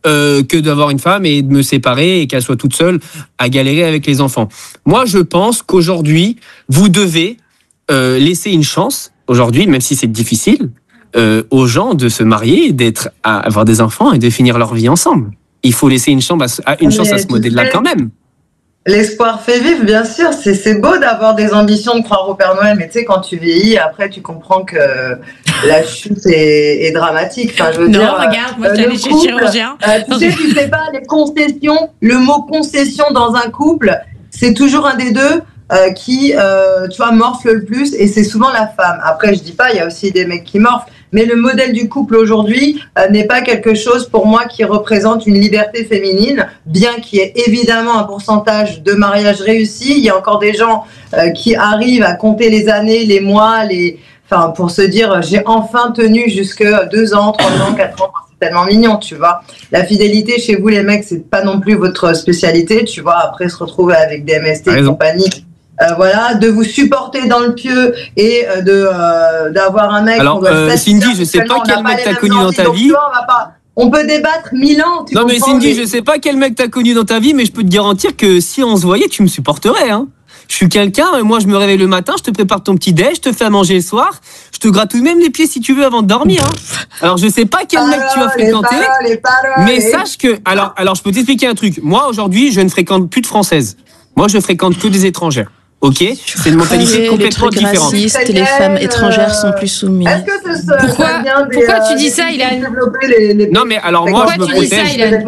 que d'avoir une femme et de me séparer et qu'elle soit toute seule à galérer avec les enfants. Moi, je pense qu'aujourd'hui, vous devez laisser une chance, aujourd'hui, même si c'est difficile, aux gens de se marier, avoir des enfants et de finir leur vie ensemble. Il faut laisser une chance à ce modèle-là quand même. L'espoir fait vivre, bien sûr. C'est beau d'avoir des ambitions de croire au Père Noël, mais tu sais, quand tu vieillis, après, tu comprends que la chute est dramatique. Enfin, je veux dire, regarde, moi, je suis allée chez le chirurgien. Tu sais pas, les concessions, le mot concession dans un couple, c'est toujours un des deux qui, tu vois, morfle le plus, et c'est souvent la femme. Après, je dis pas, il y a aussi des mecs qui morflent, mais le modèle du couple aujourd'hui n'est pas quelque chose pour moi qui représente une liberté féminine, bien qu'il y ait évidemment un pourcentage de mariages réussis. Il y a encore des gens qui arrivent à compter les années, les mois, enfin, pour se dire j'ai enfin tenu jusque 2 ans, 3 ans, 4 ans. C'est tellement mignon, tu vois. La fidélité chez vous, les mecs, c'est pas non plus votre spécialité, tu vois. Après, se retrouver avec des MST et compagnie. Voilà, de vous supporter dans le pieu et d'avoir un mec. Alors, Cindy, je sais pas quel mec t'as connu dans ta vie. On peut débattre 1000 ans. Non, mais Cindy, je sais pas quel mec t'as connu dans ta vie, mais je peux te garantir que si on se voyait, tu me supporterais, hein. Je suis quelqu'un, moi je me réveille le matin, je te prépare ton petit déj, je te fais à manger le soir, je te gratouille même les pieds si tu veux avant de dormir, hein. Alors je sais pas quel mec tu vas fréquenter, mais sache que, alors je peux t'expliquer un truc. Moi aujourd'hui, je ne fréquente plus de Françaises. Moi je fréquente que des étrangères. Ok, c'est une mentalité complètement différente. Les femmes étrangères sont plus soumises. Est-ce que pourquoi tu dis ça, Ilan? Non, mais alors moi je me protège.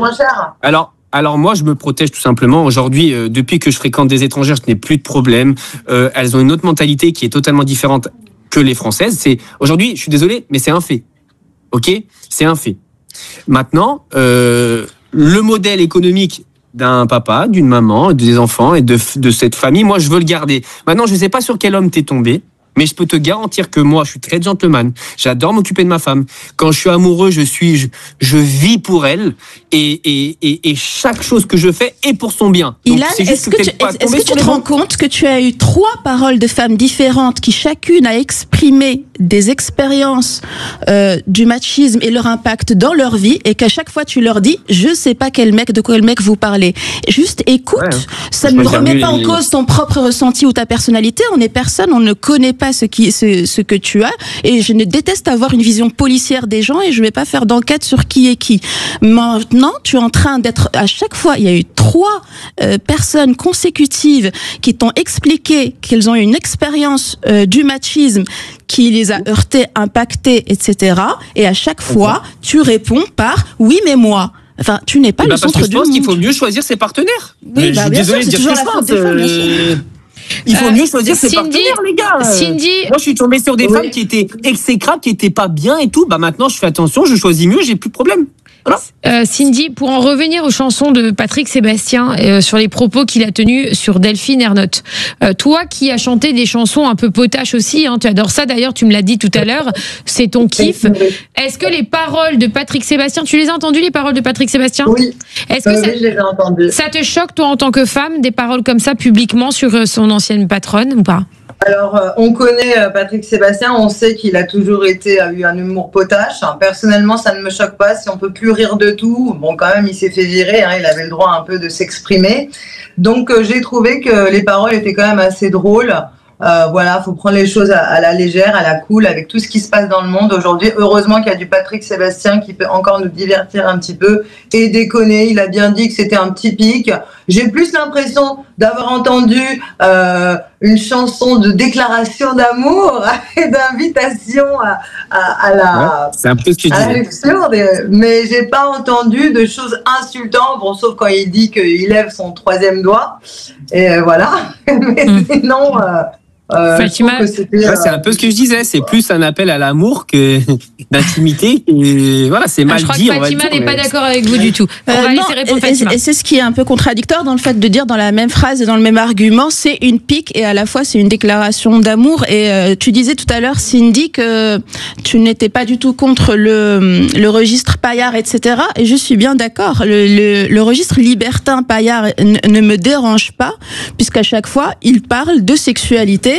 Alors moi je me protège tout simplement. Aujourd'hui, depuis que je fréquente des étrangères, je n'ai plus de problème. Elles ont une autre mentalité qui est totalement différente que les Françaises. Aujourd'hui, je suis désolé, mais c'est un fait. Ok, c'est un fait. Maintenant, le modèle économique d'un papa, d'une maman, des enfants et de cette famille, moi je veux le garder. Maintenant, je sais pas sur quel homme t'es tombé, mais je peux te garantir que moi je suis très gentleman. J'adore m'occuper de ma femme. Quand je suis amoureux, je vis pour elle et chaque chose que je fais est pour son bien. Ilan, est-ce que tu te rends compte que tu as eu 3 paroles de femmes différentes qui chacune a exprimé des expériences du machisme et leur impact dans leur vie, et qu'à chaque fois tu leur dis je sais pas de quel mec vous parlez. Juste écoute, ça ne remet pas en cause ton propre ressenti ou ta personnalité. On est personne, on ne connaît pas ce que tu as, et je ne déteste avoir une vision policière des gens et je vais pas faire d'enquête sur qui est qui. Maintenant, tu es en train d'être, à chaque fois, il y a eu 3 personnes consécutives qui t'ont expliqué qu'elles ont eu une expérience du machisme qui les a heurtées, impactées, etc. Et à chaque fois, tu réponds par oui, mais moi. Enfin, tu n'es pas le centre du monde. Je pense qu'il faut mieux choisir ses partenaires. Oui, je suis désolé de dire ce que je pense. Il faut mieux choisir ses partenaires, les gars. Cindy, moi, je suis tombé sur des femmes qui étaient exécrables, qui étaient pas bien et tout. Bah maintenant, je fais attention, je choisis mieux, j'ai plus de problème. Voilà. Cindy, pour en revenir aux chansons de Patrick Sébastien sur les propos qu'il a tenus sur Delphine Ernotte, toi qui as chanté des chansons un peu potaches aussi, hein, tu adores ça d'ailleurs, tu me l'as dit tout à l'heure, c'est ton kiff. Est-ce que les paroles de Patrick Sébastien, tu les as entendues, les paroles de Patrick Sébastien? Oui. Est-ce que je les ai entendues. Ça te choque, toi, en tant que femme, des paroles comme ça publiquement sur son ancienne patronne ou pas? Alors, on connaît Patrick Sébastien, on sait qu'il a toujours eu un humour potache. Personnellement, ça ne me choque pas. Si on peut plus rire de tout, bon, quand même, il s'est fait virer, hein, il avait le droit un peu de s'exprimer. Donc, j'ai trouvé que les paroles étaient quand même assez drôles. Voilà, faut prendre les choses à la légère, à la cool, avec tout ce qui se passe dans le monde aujourd'hui. Heureusement qu'il y a du Patrick Sébastien qui peut encore nous divertir un petit peu et déconner. Il a bien dit que c'était un petit pic. J'ai plus l'impression d'avoir entendu une chanson de déclaration d'amour et d'invitation à la. C'est un peu ce que je disais. Mais j'ai pas entendu de choses insultantes. Bon, sauf quand il dit qu'il lève son 3e doigt. Et voilà. Mais sinon. Fatima, c'est un peu ce que je disais, c'est plus un appel à l'amour que d'intimité. Et voilà, c'est mal dit. Je crois que Fatima n'est pas d'accord avec vous du tout. On va laisser répondre Fatima. Et c'est ce qui est un peu contradictoire dans le fait de dire dans la même phrase et dans le même argument, c'est une pique et à la fois c'est une déclaration d'amour. Et tu disais tout à l'heure, Cindy, que tu n'étais pas du tout contre le registre paillard, etc. Et je suis bien d'accord. Le registre libertin paillard ne me dérange pas, puisqu'à chaque fois il parle de sexualité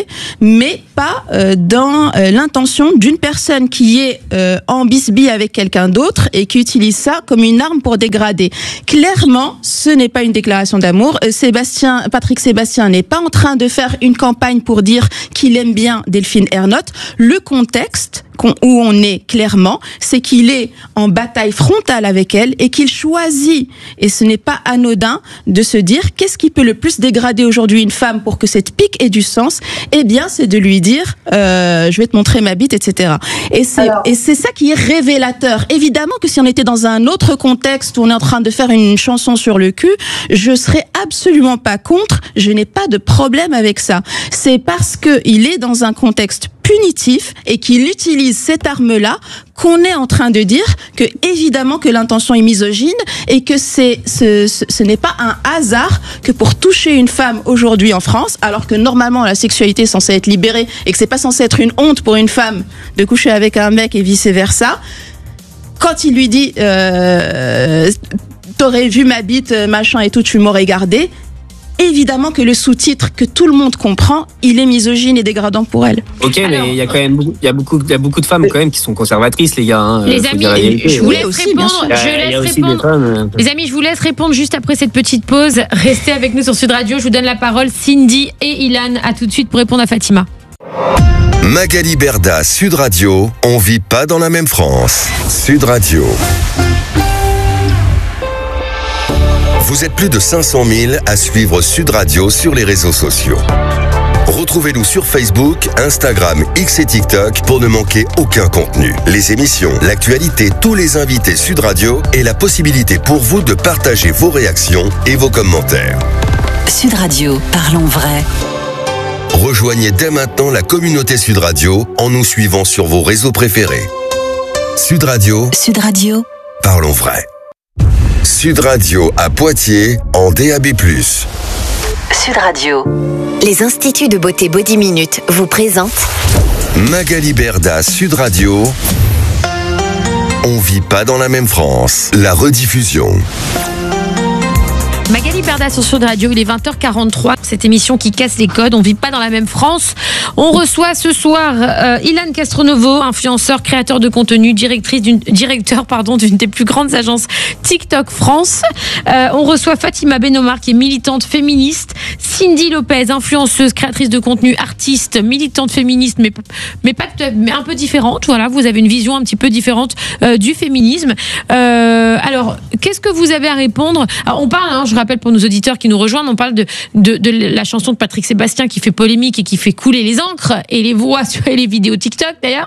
dégradé, mais pas dans l'intention d'une personne qui est en bisbille avec quelqu'un d'autre et qui utilise ça comme une arme pour dégrader. Clairement, ce n'est pas une déclaration d'amour. Patrick Sébastien n'est pas en train de faire une campagne pour dire qu'il aime bien Delphine Ernotte. Le contexte où on est clairement, c'est qu'il est en bataille frontale avec elle et qu'il choisit, et ce n'est pas anodin, de se dire qu'est-ce qui peut le plus dégrader aujourd'hui une femme pour que cette pique ait du sens. Eh bien, c'est de lui dire je vais te montrer ma bite, etc. Et c'est ça qui est révélateur. Évidemment que si on était dans un autre contexte où on est en train de faire une chanson sur le cul, je serais absolument pas contre, je n'ai pas de problème avec ça. C'est parce que il est dans un contexte punitif et qu'il utilise cette arme-là qu'on est en train de dire que évidemment que l'intention est misogyne et que ce n'est pas un hasard que pour toucher une femme aujourd'hui en France, alors que normalement la sexualité est censée être libérée et que c'est pas censé être une honte pour une femme de coucher avec un mec et vice versa, quand il lui dit t'aurais vu ma bite machin et tout, tu m'aurais gardé. Évidemment que le sous-titre que tout le monde comprend, il est misogyne et dégradant pour elle. Ok, mais il y a quand même il y a beaucoup de femmes quand même qui sont conservatrices, les gars. Hein, les amis, je vous laisse répondre. Les amis, je vous laisse répondre juste après cette petite pause. Restez avec nous sur Sud Radio. Je vous donne la parole, Cindy et Ilan. À tout de suite pour répondre à Fatima. Magali Berda, Sud Radio. On vit pas dans la même France. Sud Radio. Vous êtes plus de 500 000 à suivre Sud Radio sur les réseaux sociaux. Retrouvez-nous sur Facebook, Instagram, X et TikTok pour ne manquer aucun contenu. Les émissions, l'actualité, tous les invités Sud Radio et la possibilité pour vous de partager vos réactions et vos commentaires. Sud Radio, parlons vrai. Rejoignez dès maintenant la communauté Sud Radio en nous suivant sur vos réseaux préférés. Sud Radio. Sud Radio. Parlons vrai. Sud Radio à Poitiers en DAB+. Sud Radio. Les instituts de beauté Body Minute vous présentent Magali Berda, Sud Radio. On vit pas dans la même France. La rediffusion. Magali Berda sur Sud Radio, il est 20h43. Cette émission qui casse les codes, on vit pas dans la même France. On reçoit ce soir Ilan Castronovo, influenceur, créateur de contenu, directeur d'une des plus grandes agences TikTok France. On reçoit Fatima Benomar qui est militante féministe, Cindy Lopez, influenceuse, créatrice de contenu, artiste, militante féministe, mais un peu différente. Voilà, vous avez une vision un petit peu différente du féminisme. Alors, qu'est-ce que vous avez à répondre? Alors, on parle, je rappelle pour nos auditeurs qui nous rejoignent, on parle de la chanson de Patrick Sébastien qui fait polémique et qui fait couler les encres et les voix sur les vidéos TikTok d'ailleurs.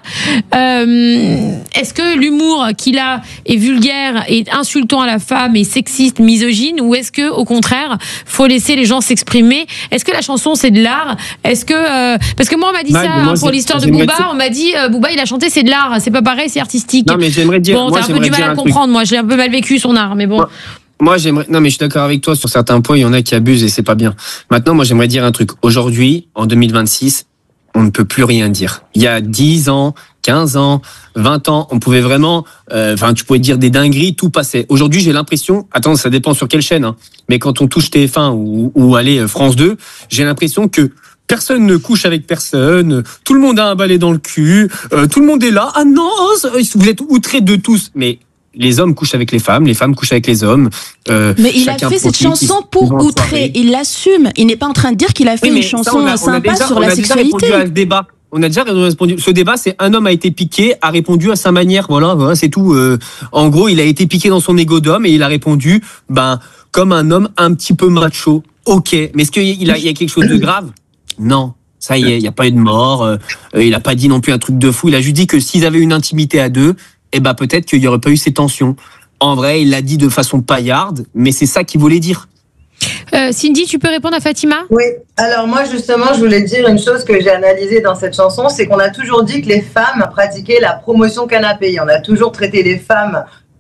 Est-ce que l'humour qu'il a est vulgaire et insultant à la femme et sexiste, misogyne, ou est-ce que au contraire faut laisser les gens s'exprimer? Est-ce que la chanson c'est de l'art? Est-ce que parce que moi on m'a dit pour l'histoire de Booba, on m'a dit Booba il a chanté c'est de l'art, c'est pas pareil, c'est artistique. Non mais j'aimerais dire, bon, t'as un peu du mal à comprendre. Moi j'ai un peu mal vécu son art, mais bon. Moi, non, mais je suis d'accord avec toi sur certains points. Il y en a qui abusent et c'est pas bien. Maintenant, moi, j'aimerais dire un truc. Aujourd'hui, en 2026, on ne peut plus rien dire. Il y a 10 ans, 15 ans, 20 ans, on pouvait vraiment, tu pouvais dire des dingueries, tout passait. Aujourd'hui, j'ai l'impression, attends, ça dépend sur quelle chaîne, hein, mais quand on touche TF1 ou allez, France 2, j'ai l'impression que personne ne couche avec personne, tout le monde a un balai dans le cul, tout le monde est là. Ah non, vous êtes outrés de tous, mais les hommes couchent avec les femmes couchent avec les hommes. Mais il a fait cette chanson pour outrer, il l'assume. Il n'est pas en train de dire qu'il a fait une chanson sympa sur la sexualité. On a déjà répondu. Ce débat, c'est un homme a été piqué, a répondu à sa manière. Voilà, c'est tout. En gros, il a été piqué dans son ego d'homme et il a répondu, comme un homme un petit peu macho. Ok, mais est-ce qu'il y a quelque chose de grave? Non. Ça y est, il n'y a pas eu de mort. Il n'a pas dit non plus un truc de fou. Il a juste dit que s'ils avaient une intimité à deux, peut-être qu'il n'y aurait pas eu ces tensions. En vrai, il l'a dit de façon paillarde, mais c'est ça qu'il voulait dire. Cindy, tu peux répondre à Fatima? Oui, alors moi justement, je voulais dire une chose que j'ai analysée dans cette chanson, c'est qu'on a toujours dit que les femmes pratiquaient la promotion canapé. On a toujours traité les femmes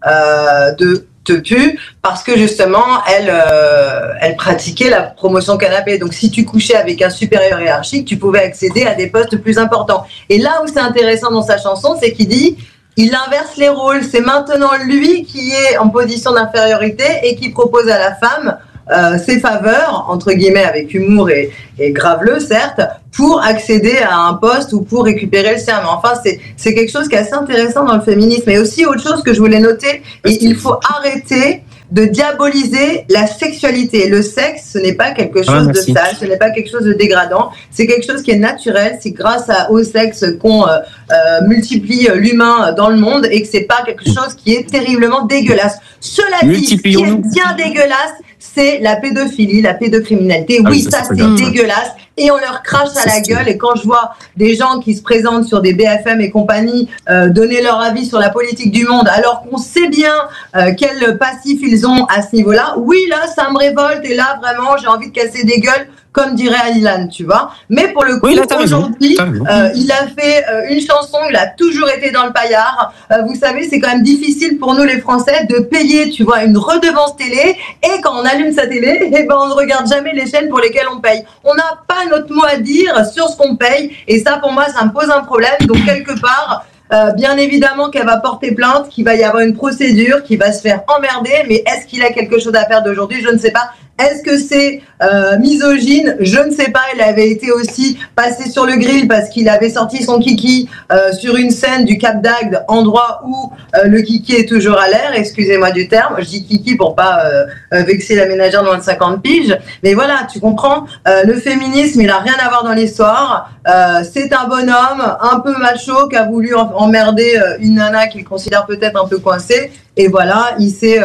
de tepu parce que justement, elles pratiquaient la promotion canapé. Donc si tu couchais avec un supérieur hiérarchique, tu pouvais accéder à des postes plus importants. Et là où c'est intéressant dans sa chanson, c'est qu'il dit... Il inverse les rôles. C'est maintenant lui qui est en position d'infériorité et qui propose à la femme ses faveurs, entre guillemets, avec humour et graveleux, certes, pour accéder à un poste ou pour récupérer le sien. Mais enfin, c'est quelque chose qui est assez intéressant dans le féminisme. Et aussi, autre chose que je voulais noter, il faut arrêter de diaboliser la sexualité. Le sexe, ce n'est pas quelque chose de sale, ce n'est pas quelque chose de dégradant, c'est quelque chose qui est naturel, c'est grâce au sexe qu'on multiplie l'humain dans le monde et que c'est pas quelque chose qui est terriblement dégueulasse. Cela dit, ce qui est bien dégueulasse, c'est la pédophilie, la pédocriminalité. Oui, ça c'est dégueulasse et on leur crache à la gueule. Et quand je vois des gens qui se présentent sur des BFM et compagnie donner leur avis sur la politique du monde, alors qu'on sait bien quel passif ils ont à ce niveau-là, oui, là, ça me révolte et là, vraiment, j'ai envie de casser des gueules, comme dirait Alilan, tu vois. Mais pour le coup, aujourd'hui, il a fait une chanson, il a toujours été dans le paillard. Vous savez, c'est quand même difficile pour nous les Français de payer, tu vois, une redevance télé. Et quand on allume sa télé, eh ben, on ne regarde jamais les chaînes pour lesquelles on paye. On n'a pas notre mot à dire sur ce qu'on paye. Et ça, pour moi, ça me pose un problème. Donc, quelque part, bien évidemment qu'elle va porter plainte, qu'il va y avoir une procédure, qu'il va se faire emmerder. Mais est-ce qu'il a quelque chose à faire d'aujourd'hui? Je ne sais pas. Est-ce que c'est misogyne? Je ne sais pas. Il avait été aussi passé sur le grill parce qu'il avait sorti son kiki sur une scène du Cap d'Agde, endroit où le kiki est toujours à l'air. Excusez-moi du terme. Je dis kiki pour pas vexer la ménagère de moins de 50 piges. Mais voilà, tu comprends. Le féminisme, il a rien à voir dans l'histoire. C'est un bonhomme un peu macho qui a voulu emmerder une nana qu'il considère peut-être un peu coincée. Et voilà, il s'est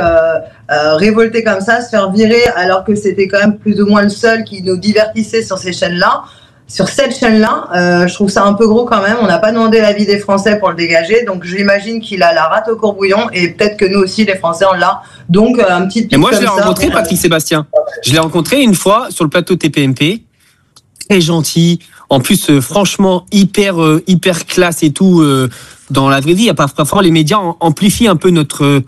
révolté comme ça, se faire virer alors que c'était quand même plus ou moins le seul qui nous divertissait sur ces chaînes-là. Sur cette chaîne-là, je trouve ça un peu gros quand même. On n'a pas demandé l'avis des Français pour le dégager, donc j'imagine qu'il a la rate au courbouillon et peut-être que nous aussi, les Français, on l'a. Donc un petit pic. Et moi, je l'ai rencontré, Patrick Sébastien. Je l'ai rencontré une fois sur le plateau TPMP. Très gentil. En plus, franchement, hyper classe et tout. Dans la vraie vie, parfois les médias amplifient un peu notre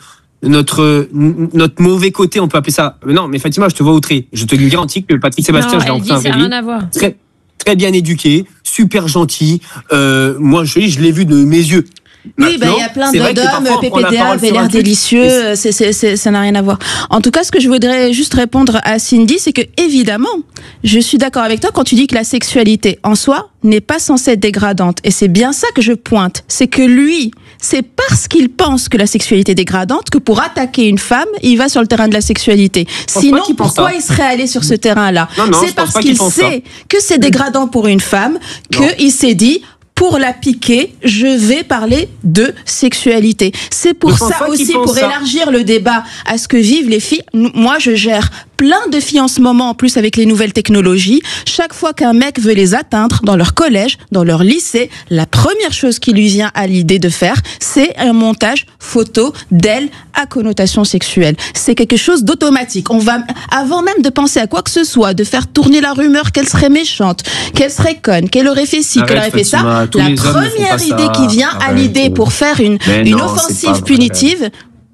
mauvais côté, on peut appeler ça. Non, mais Fatima, je te vois outré. Je te garantis que Patrick Sébastien, je l'ai rencontré en vraie vie. Très bien éduqué, super gentil. Moi, je l'ai vu de mes yeux. Oui, il y a plein d'hommes, PPDA avait l'air délicieux, ça n'a rien à voir. En tout cas, ce que je voudrais juste répondre à Cindy, c'est que, évidemment, je suis d'accord avec toi quand tu dis que la sexualité, en soi, n'est pas censée être dégradante. Et c'est bien ça que je pointe. C'est que lui, c'est parce qu'il pense que la sexualité est dégradante que pour attaquer une femme, il va sur le terrain de la sexualité. Sinon, pourquoi il serait allé sur ce terrain-là? C'est parce qu'il sait que c'est dégradant pour une femme qu'il s'est dit, pour la piquer, je vais parler de sexualité. C'est pour ça aussi, pour élargir le débat à ce que vivent les filles. Moi, je gère plein de filles en ce moment, en plus avec les nouvelles technologies. Chaque fois qu'un mec veut les atteindre dans leur collège, dans leur lycée, la première chose qui lui vient à l'idée de faire, c'est un montage photo d'elle à connotation sexuelle. C'est quelque chose d'automatique. On va, avant même de penser à quoi que ce soit, de faire tourner la rumeur qu'elle serait méchante, qu'elle serait conne, qu'elle aurait fait ci, qu'elle aurait fait ça, la première idée qui vient à l'idée pour faire une offensive punitive,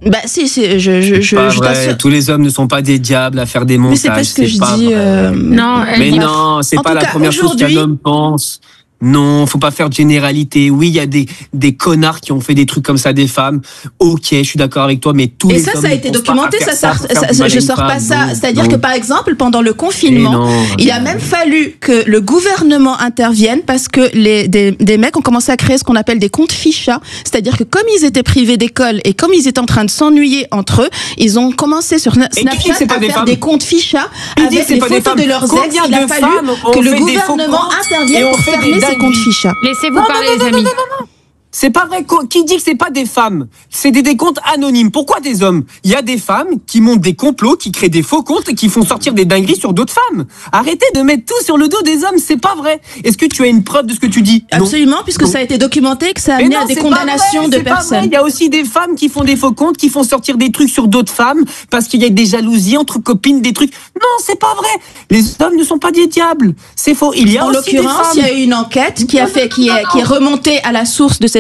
je t'assure. Tous les hommes ne sont pas des diables à faire des montages. Mais c'est pas ce que je dis. Non, c'est pas la première chose qu'un homme pense. Non, faut pas faire de généralité. Oui, il y a des connards qui ont fait des trucs comme ça des femmes. Ok, je suis d'accord avec toi, mais tous les hommes. Et ça a été documenté. Je sors pas ça. C'est-à-dire que par exemple, pendant le confinement, il a même fallu que le gouvernement intervienne parce que des mecs ont commencé à créer ce qu'on appelle des comptes ficha. C'est-à-dire que comme ils étaient privés d'école et comme ils étaient en train de s'ennuyer entre eux, ils ont commencé sur Snapchat à faire des comptes ficha avec les photos de leurs ex. Il a fallu que le gouvernement intervienne pour fermer ces comptes ficha. Laissez-vous parler, les amis. C'est pas vrai. Qui dit que c'est pas des femmes? C'est des comptes anonymes. Pourquoi des hommes? Il y a des femmes qui montent des complots, qui créent des faux comptes et qui font sortir des dingueries sur d'autres femmes. Arrêtez de mettre tout sur le dos des hommes. C'est pas vrai. Est-ce que tu as une preuve de ce que tu dis? Absolument, puisque ça a été documenté, que ça a amené à des condamnations de personnes. Il y a aussi des femmes qui font des faux comptes, qui font sortir des trucs sur d'autres femmes parce qu'il y a des jalousies entre copines, des trucs. Non, c'est pas vrai. Les hommes ne sont pas des diables. C'est faux. Il y a en aussi l'occurrence, il y a eu une enquête qui est remontée à la source de ces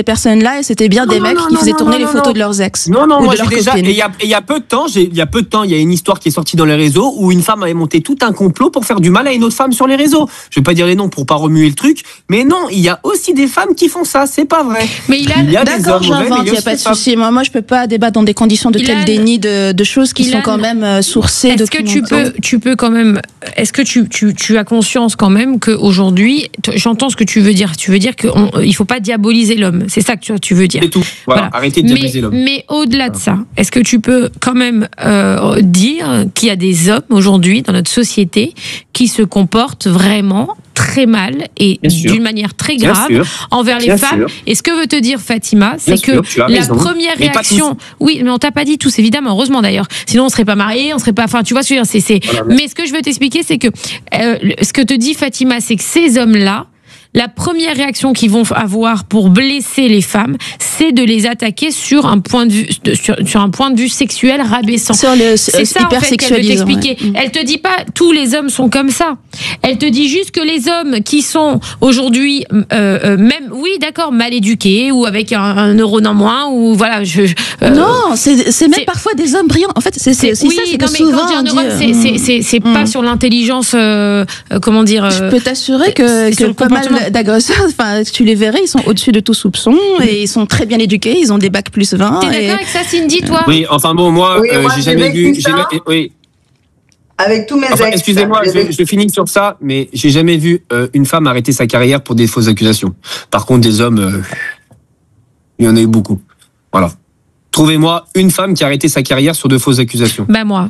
personnes-là et c'était bien des mecs qui faisaient tourner les photos de leurs ex. Non, moi j'ai déjà. Il y a peu de temps, il y a une histoire qui est sortie dans les réseaux où une femme avait monté tout un complot pour faire du mal à une autre femme sur les réseaux. Je vais pas dire les noms pour pas remuer le truc, mais non, il y a aussi des femmes qui font ça, c'est pas vrai. Mais il y a d'accord, j'invente, il y a pas de souci. Moi, je peux pas débattre dans des conditions de tel déni de choses qui sont quand même sourcées. Est-ce que tu peux quand même, est-ce que tu as conscience quand même qu'aujourd'hui, j'entends ce que tu veux dire. Tu veux dire qu'il faut pas diaboliser l'homme. C'est ça que tu veux dire. C'est tout. Voilà. Arrêtez de diaboliser l'homme. Mais au-delà de ça, est-ce que tu peux quand même dire qu'il y a des hommes aujourd'hui dans notre société qui se comportent vraiment très mal et d'une manière très grave envers les femmes. Et ce que veut te dire Fatima, c'est que la première réaction, oui, mais on t'a pas dit tous, évidemment, heureusement d'ailleurs. Sinon on serait pas mariés, on serait pas, enfin tu vois ce que je veux dire, mais ce que je veux t'expliquer, c'est que ce que te dit Fatima, c'est que ces hommes-là, la première réaction qu'ils vont avoir pour blesser les femmes, c'est de les attaquer sur un point de vue, sur un point de vue sexuel rabaissant. C'est ça en fait qu'elle veut t'expliquer. Ouais. Elle te dit pas tous les hommes sont comme ça. Elle te dit juste que les hommes qui sont aujourd'hui même, oui d'accord, mal éduqués ou avec un neurone en moins ou voilà. Non, c'est même parfois des hommes brillants. En fait, c'est ça. C'est que souvent on dit, c'est pas sur l'intelligence. Comment dire. Je peux t'assurer que pas mal d'agresseurs, enfin, tu les verrais, ils sont au-dessus de tout soupçon et ils sont très bien éduqués, ils ont des bacs plus 20. T'es d'accord avec ça, Cindy, toi? Oui, enfin bon, moi j'ai jamais vu. Oui. Avec tous mes ex. Excusez-moi, je finis sur ça, mais j'ai jamais vu une femme arrêter sa carrière pour des fausses accusations. Par contre, des hommes, il y en a eu beaucoup. Voilà. Trouvez-moi une femme qui a arrêté sa carrière sur de fausses accusations. Bah moi.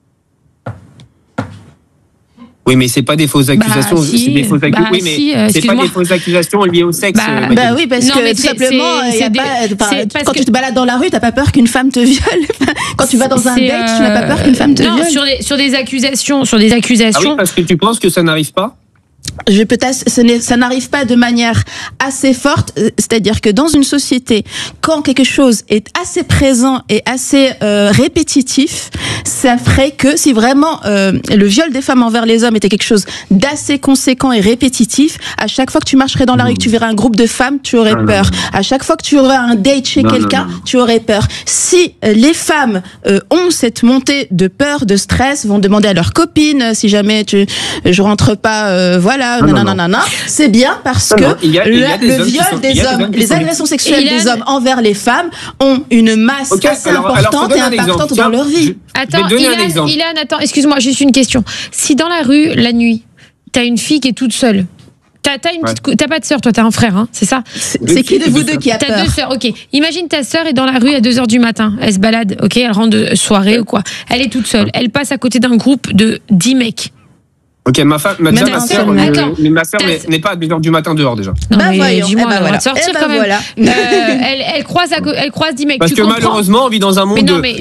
Oui, mais c'est pas des fausses accusations. Si. C'est des fausses accusations. Oui, mais c'est pas des fausses accusations liées au sexe. Oui, parce que tout simplement, quand tu te balades dans la rue, t'as pas peur qu'une femme te viole. Quand tu vas dans un date, tu n'as pas peur qu'une femme te viole. Sur des accusations. Ah oui, parce que tu penses que ça n'arrive pas? Ça n'arrive pas de manière assez forte, c'est-à-dire que dans une société, quand quelque chose est assez présent et assez répétitif, ça ferait que si vraiment le viol des femmes envers les hommes était quelque chose d'assez conséquent et répétitif, à chaque fois que tu marcherais dans la rue, que tu verrais un groupe de femmes, tu aurais peur. À chaque fois que tu aurais un date chez quelqu'un, tu aurais peur. Si les femmes ont cette montée de peur, de stress, vont demander à leurs copines, si jamais je rentre pas, voilà, c'est bien parce que le viol des hommes, les agressions sexuelles des hommes envers les femmes ont une masse assez importante et impactante dans leur vie. Attends, Ilan, attends, excuse-moi, juste une question. Si dans la rue, la nuit, t'as une fille qui est toute seule, t'as pas de sœur, toi, t'as un frère, hein, c'est ça? C'est qui de vous deux qui a peur? T'as 2 sœurs, ok. Imagine ta sœur est dans la rue à 2h du matin, elle se balade, ok, elle rentre de soirée ou quoi. Elle est toute seule, elle passe à côté d'un groupe de 10 mecs. Ok, ma sœur n'est pas à 2h du matin dehors déjà. Non, dis-moi, on va sortir quand même. Voilà. Elle croise 10 mecs. Parce que malheureusement, on vit dans un monde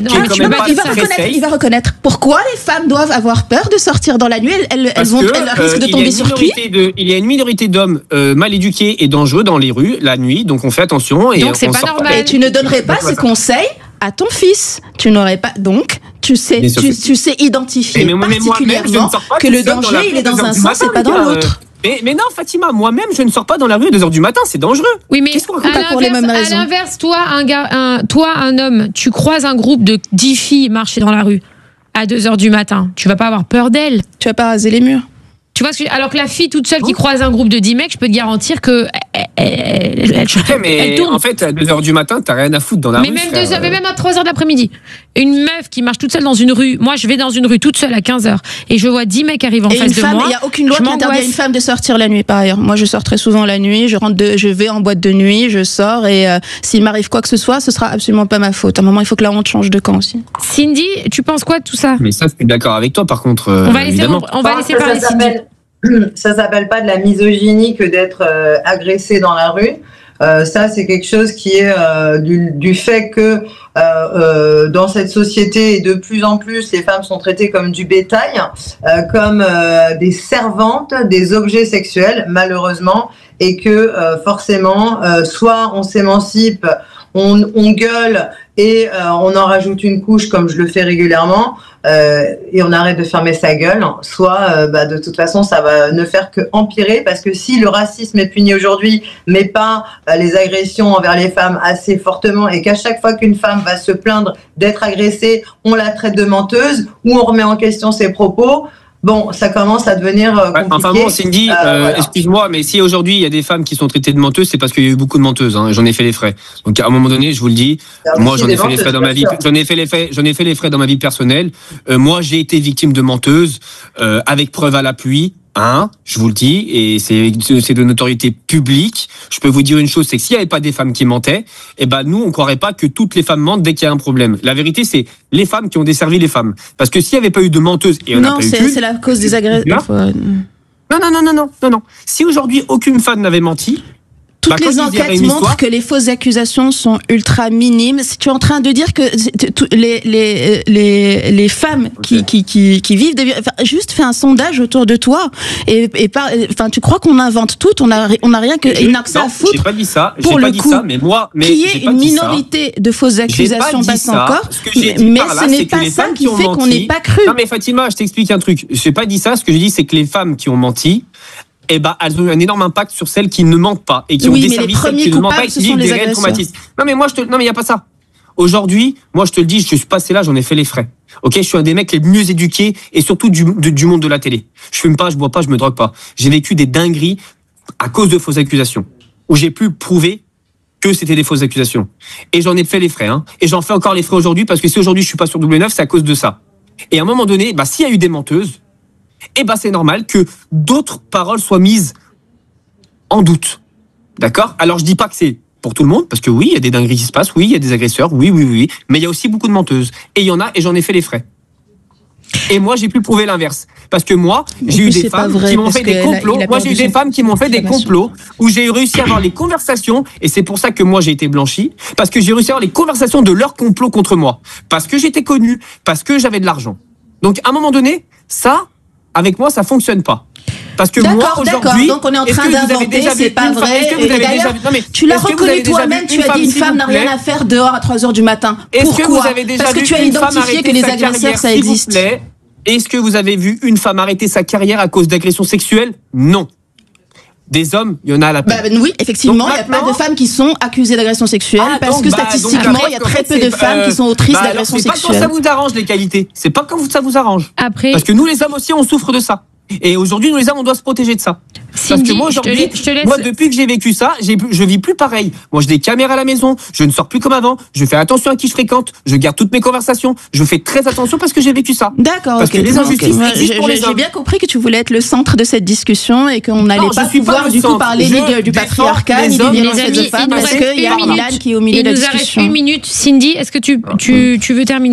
il va reconnaître pourquoi les femmes doivent avoir peur de sortir dans la nuit. Elles risquent de tomber sur qui? Il y a une minorité d'hommes mal éduqués et dangereux dans les rues la nuit, donc on fait attention. Et donc c'est pas normal. Et tu ne donnerais pas ces conseils à ton fils. Tu n'aurais pas. Donc, tu sais identifier particulièrement que le danger, il est dans un sens et pas dans l'autre. Mais non, Fatima, moi-même, je ne sors pas dans la rue à 2h du matin, c'est dangereux. Oui, mais à l'inverse, toi, un homme, tu croises un groupe de 10 filles marcher dans la rue à 2h du matin, tu vas pas avoir peur d'elles. Tu vas pas raser les murs. Tu vois, alors que la fille toute seule qui croise un groupe de 10 mecs, je peux te garantir que elle tourne. En fait, à 2h du matin, t'as rien à foutre dans la rue. Mais même à 3h de l'après-midi. Une meuf qui marche toute seule dans une rue. Moi, je vais dans une rue toute seule à 15h et je vois 10 mecs arriver en face de moi. Il n'y a aucune loi qui interdit à une femme de sortir la nuit, par ailleurs. Moi, je sors très souvent la nuit. Je vais en boîte de nuit, je sors et s'il m'arrive quoi que ce soit, ce sera absolument pas ma faute. À un moment, il faut que la honte change de camp aussi. Cindy, tu penses quoi de tout ça? Mais ça, je suis d'accord avec toi, par contre. On va laisser parler Cindy. Ça s'appelle pas de la misogynie que d'être agressé dans la rue. Ça, c'est quelque chose qui est du fait que dans cette société, de plus en plus, les femmes sont traitées comme du bétail, comme des servantes, des objets sexuels, malheureusement, et que forcément, soit on s'émancipe, on gueule et on en rajoute une couche comme je le fais régulièrement et on arrête de fermer sa gueule, soit de toute façon ça va ne faire que empirer, parce que si le racisme est puni aujourd'hui mais pas les agressions envers les femmes assez fortement, et qu'à chaque fois qu'une femme va se plaindre d'être agressée, on la traite de menteuse ou on remet en question ses propos, bon, ça commence à devenir compliqué. Enfin bon, Cindy, voilà. Excuse-moi, mais si aujourd'hui il y a des femmes qui sont traitées de menteuses, c'est parce qu'il y a eu beaucoup de menteuses. Hein, j'en ai fait les frais. Donc à un moment donné, je vous le dis, moi j'en ai fait les frais dans ma vie. J'en ai fait les frais dans ma vie personnelle. Moi, j'ai été victime de menteuses avec preuve à l'appui. Hein, je vous le dis, et c'est de notoriété publique. Je peux vous dire une chose, c'est que s'il n'y avait pas des femmes qui mentaient, nous, on croirait pas que toutes les femmes mentent dès qu'il y a un problème. La vérité, c'est les femmes qui ont desservi les femmes. Parce que s'il n'y avait pas eu de menteuses, et on n'a pas eu c'est la cause des agressions. Non. Si aujourd'hui, aucune femme n'avait menti, toutes les enquêtes montrent que les fausses accusations sont ultra minimes. Si tu es en train de dire que les femmes qui vivent juste fais un sondage autour de toi tu crois qu'on invente tout, on a rien que ça à foutre. J'ai pas dit ça. Pour le coup, mais moi, qui est une minorité de fausses accusations passe encore. Mais ce n'est pas ça qui fait qu'on n'est pas cru. Non mais Fatima, je t'explique un truc. J'ai pas dit ça. Ce que j'ai dit, c'est que les femmes qui ont menti, elles ont eu un énorme impact sur celles qui ne mentent pas et qui ont desservi celles qui ne mentent pas et qui vivent des réels traumatismes. Non mais il y a pas ça. Aujourd'hui, moi je te le dis, je suis passé là, j'en ai fait les frais. Ok, je suis un des mecs les mieux éduqués et surtout du monde de la télé. Je fume pas, je bois pas, je me drogue pas. J'ai vécu des dingueries à cause de fausses accusations où j'ai pu prouver que c'était des fausses accusations. Et j'en ai fait les frais, hein. Et j'en fais encore les frais aujourd'hui, parce que si aujourd'hui je suis pas sur W9, c'est à cause de ça. Et à un moment donné, s'il y a eu des menteuses, c'est normal que d'autres paroles soient mises en doute. D'accord ? Alors, je dis pas que c'est pour tout le monde, parce que oui, il y a des dingueries qui se passent, oui, il y a des agresseurs, oui, mais il y a aussi beaucoup de menteuses. Et il y en a, et j'en ai fait les frais. Et moi, j'ai pu prouver l'inverse. Parce que moi, j'ai eu des femmes qui m'ont fait des complots. Moi, j'ai eu des femmes qui m'ont fait des complots où j'ai réussi à avoir les conversations, et c'est pour ça que moi, j'ai été blanchi, parce que j'ai réussi à avoir les conversations de leurs complots contre moi. Parce que j'étais connu, parce que j'avais de l'argent. Donc, à un moment donné, ça, avec moi, ça fonctionne pas. Parce que moi, aujourd'hui, donc on est en train d'inventer, c'est pas vrai. Tu l'as reconnu toi-même, tu as dit une femme n'a rien à faire dehors à 3h du matin. Pourquoi ? Parce que tu as identifié que les agresseurs, ça existe. Est-ce que vous avez vu une femme arrêter sa carrière à cause d'agressions sexuelles ? Non. Des hommes, il y en a à la peine. Oui, effectivement, il n'y a pas de femmes qui sont accusées d'agressions sexuelles, parce que statistiquement, il y a très peu de femmes qui sont autrices d'agressions sexuelles. C'est pas quand ça vous arrange, les qualités. C'est pas quand ça vous arrange. Après... Parce que nous, les hommes aussi, on souffre de ça. Et aujourd'hui, nous les hommes, on doit se protéger de ça. Cindy, parce que moi, aujourd'hui, moi, depuis que j'ai vécu ça, je vis plus pareil. Moi, j'ai des caméras à la maison, je ne sors plus comme avant, je fais attention à qui je fréquente, je garde toutes mes conversations, je fais très attention parce que j'ai vécu ça. D'accord. Parce que les injustices existent pour les hommes. J'ai bien compris que tu voulais être le centre de cette discussion et qu'on n'allait pas pouvoir du coup parler ni du patriarcat, ni des violences faites aux femmes, parce qu'il y a Ilan qui est au milieu de la discussion. Il nous reste 1 minute. Cindy, est-ce que tu veux terminer ?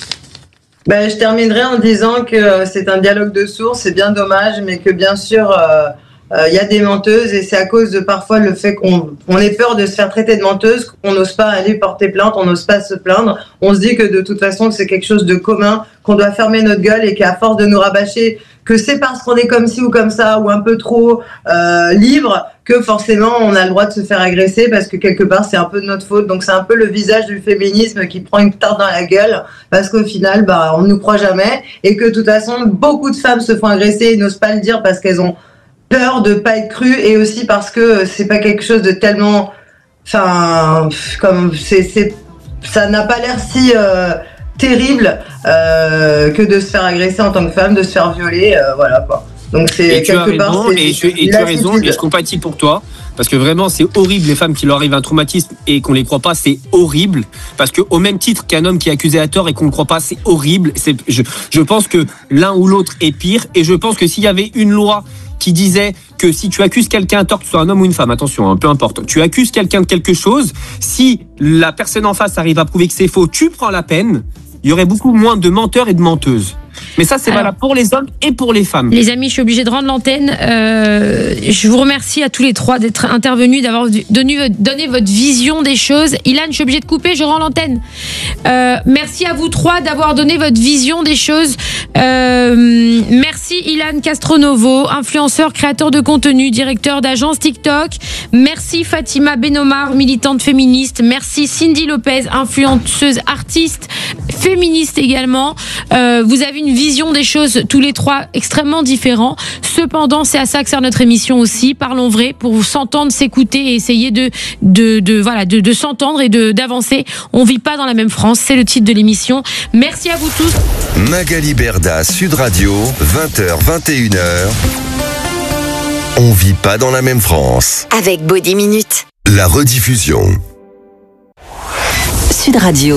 Je terminerai en disant que c'est un dialogue de sourds, c'est bien dommage, mais que bien sûr, y a des menteuses, et c'est à cause de parfois le fait qu'on ait peur de se faire traiter de menteuse qu'on n'ose pas aller porter plainte, on n'ose pas se plaindre. On se dit que de toute façon, c'est quelque chose de commun, qu'on doit fermer notre gueule, et qu'à force de nous rabâcher que c'est parce qu'on est comme ci ou comme ça, ou un peu trop libre, que forcément on a le droit de se faire agresser, parce que quelque part c'est un peu de notre faute. Donc c'est un peu le visage du féminisme qui prend une tarte dans la gueule, parce qu'au final on ne nous croit jamais, et que de toute façon beaucoup de femmes se font agresser et n'osent pas le dire parce qu'elles ont peur de pas être crues, et aussi parce que c'est pas quelque chose de tellement, comme ça n'a pas l'air si terrible que de se faire agresser en tant que femme, de se faire violer, voilà quoi. Donc c'est quelque part, tu as raison, et je compatis pour toi, parce que vraiment c'est horrible les femmes qui leur arrivent un traumatisme et qu'on les croit pas, c'est horrible, parce que au même titre qu'un homme qui est accusé à tort et qu'on ne croit pas, c'est horrible. Je pense que l'un ou l'autre est pire, et je pense que s'il y avait une loi qui disait que si tu accuses quelqu'un à tort, que ce soit un homme ou une femme, attention, peu importe, tu accuses quelqu'un de quelque chose, si la personne en face arrive à prouver que c'est faux, tu prends la peine, il y aurait beaucoup moins de menteurs et de menteuses. Mais ça, c'est valable pour les hommes et pour les femmes. Les amis, je suis obligée de rendre l'antenne. Je vous remercie à tous les trois d'être intervenus, d'avoir donné votre vision des choses. Ilan, je suis obligée de couper, je rends l'antenne. Merci à vous trois d'avoir donné votre vision des choses. Merci Ilan Castronovo, influenceur, créateur de contenu, directeur d'agence TikTok. Merci Fatima Benomar, militante féministe. Merci Cindy Lopez, influenceuse, artiste, féministe également. Vous avez une vision des choses tous les trois extrêmement différents. Cependant, c'est à ça que sert notre émission aussi. Parlons vrai, pour s'entendre, s'écouter et essayer de s'entendre et d'avancer. On vit pas dans la même France, c'est le titre de l'émission. Merci à vous tous. Magali Berda, Sud Radio, 20h, 21h. On vit pas dans la même France. Avec Body Minute. La rediffusion. Sud Radio.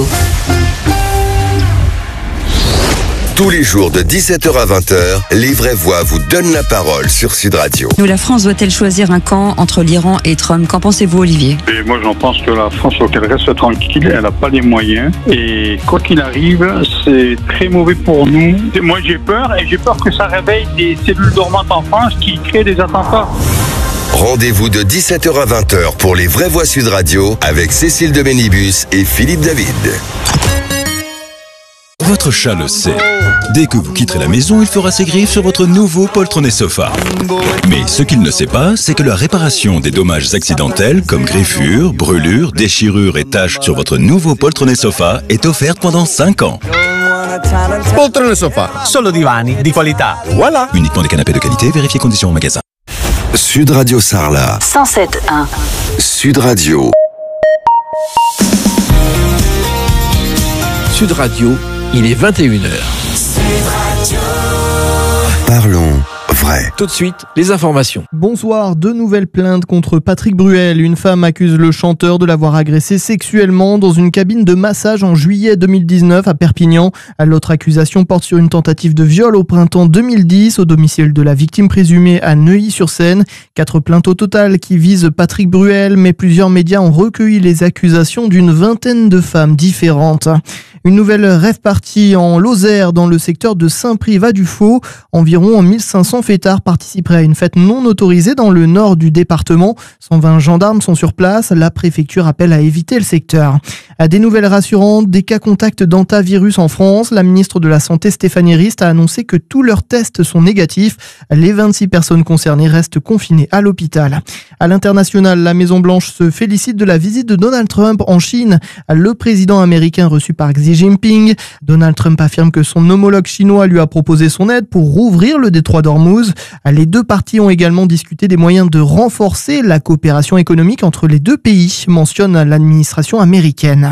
Tous les jours de 17h à 20h, les vraies voix vous donnent la parole sur Sud Radio. Nous, la France doit-elle choisir un camp entre l'Iran et Trump? Qu'en pensez-vous, Olivier? Et moi, j'en pense que la France, faut qu'elle reste tranquille. Elle n'a pas les moyens. Et quoi qu'il arrive, c'est très mauvais pour nous. Moi, j'ai peur et j'ai peur que ça réveille des cellules dormantes en France qui créent des attentats. Rendez-vous de 17h à 20h pour les vraies voix Sud Radio avec Cécile de Ménibus et Philippe David. Votre chat le sait. Dès que vous quitterez la maison, il fera ses griffes sur votre nouveau poltronné sofa. Mais ce qu'il ne sait pas, c'est que la réparation des dommages accidentels comme griffures, brûlures, déchirures et taches sur votre nouveau poltronné sofa est offerte pendant 5 ans. Poltrone sofa, solo divani di qualità. Voilà. Uniquement des canapés de qualité, vérifiez conditions au magasin. Sud Radio Sarlat. 107.1. Sud Radio. Sud Radio, il est 21h. Parlons vrai. Tout de suite, les informations. Bonsoir, 2 nouvelles plaintes contre Patrick Bruel. Une femme accuse le chanteur de l'avoir agressé sexuellement dans une cabine de massage en juillet 2019 à Perpignan. L'autre accusation porte sur une tentative de viol au printemps 2010 au domicile de la victime présumée à Neuilly-sur-Seine. 4 plaintes au total qui visent Patrick Bruel, mais plusieurs médias ont recueilli les accusations d'une vingtaine de femmes différentes. Une nouvelle rave-party en Lozère dans le secteur de Saint-Privat-du-Faux. Environ 1500 fêtards participeraient à une fête non autorisée dans le nord du département. 120 gendarmes sont sur place. La préfecture appelle à éviter le secteur. À des nouvelles rassurantes, des cas contacts d'antavirus en France. La ministre de la Santé Stéphanie Rist a annoncé que tous leurs tests sont négatifs. Les 26 personnes concernées restent confinées à l'hôpital. À l'international, la Maison-Blanche se félicite de la visite de Donald Trump en Chine. Le président américain reçu par Xi Jinping. Donald Trump affirme que son homologue chinois lui a proposé son aide pour rouvrir le détroit d'Ormuz. Les deux parties ont également discuté des moyens de renforcer la coopération économique entre les deux pays, mentionne l'administration américaine.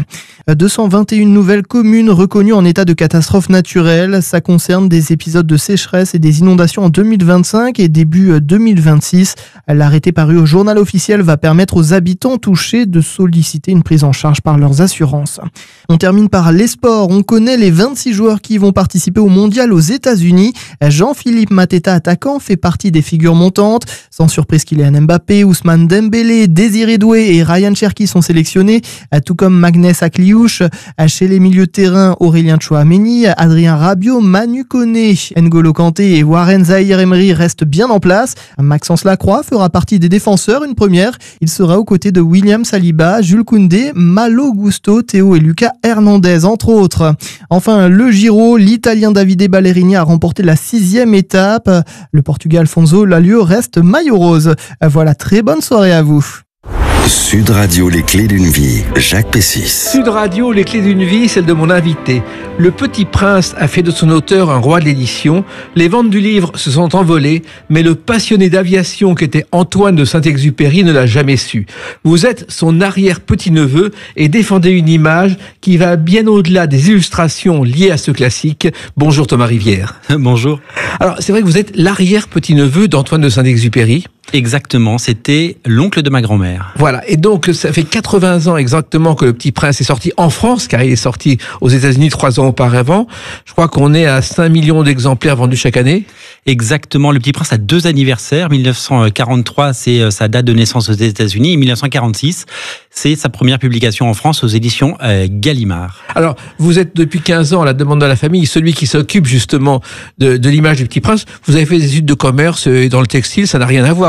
221 nouvelles communes reconnues en état de catastrophe naturelle. Ça concerne des épisodes de sécheresse et des inondations en 2025 et début 2026. L'arrêté paru au journal officiel va permettre aux habitants touchés de solliciter une prise en charge par leurs assurances. On termine par les sports. On connaît les 26 joueurs qui vont participer au mondial aux États-Unis. Jean-Philippe Mateta, attaquant, fait partie des figures montantes. Sans surprise, Kylian Mbappé, Ousmane Dembélé, Désiré Doué et Ryan Cherki sont sélectionnés, tout comme Magnès Akliouche. Chez les milieux de terrain, Aurélien Tchouaméni, Adrien Rabiot, Manu Koné, N'Golo Kanté et Warren Zaïre-Emery restent bien en place. Maxence Lacroix fera partie des défenseurs, une première. Il sera aux côtés de William Saliba, Jules Koundé, Malo Gusto, Théo et Lucas Hernandez, entre autres. Enfin, le Giro, l'Italien Davide Ballerini a remporté la 6e étape. Le Portugais Alfonso Lalio reste maillot rose. Voilà, très bonne soirée à vous. Sud Radio, les clés d'une vie, Jacques Pessis. Sud Radio, les clés d'une vie, celle de mon invité. Le Petit Prince a fait de son auteur un roi de l'édition. Les ventes du livre se sont envolées, mais le passionné d'aviation qu'était Antoine de Saint-Exupéry ne l'a jamais su. Vous êtes son arrière-petit-neveu et défendez une image qui va bien au-delà des illustrations liées à ce classique. Bonjour Thomas Rivière. Bonjour. Alors, c'est vrai que vous êtes l'arrière-petit-neveu d'Antoine de Saint-Exupéry. Exactement, c'était l'oncle de ma grand-mère. Voilà, et donc ça fait 80 ans exactement que Le Petit Prince est sorti en France, car il est sorti aux États-Unis 3 ans auparavant. Je crois qu'on est à 5 millions d'exemplaires vendus chaque année. Exactement, Le Petit Prince a 2 anniversaires. 1943, c'est sa date de naissance aux États-Unis, et 1946, c'est sa première publication en France aux éditions Gallimard. Alors, vous êtes depuis 15 ans à la demande de la famille, celui qui s'occupe justement de l'image du Petit Prince. Vous avez fait des études de commerce dans le textile, ça n'a rien à voir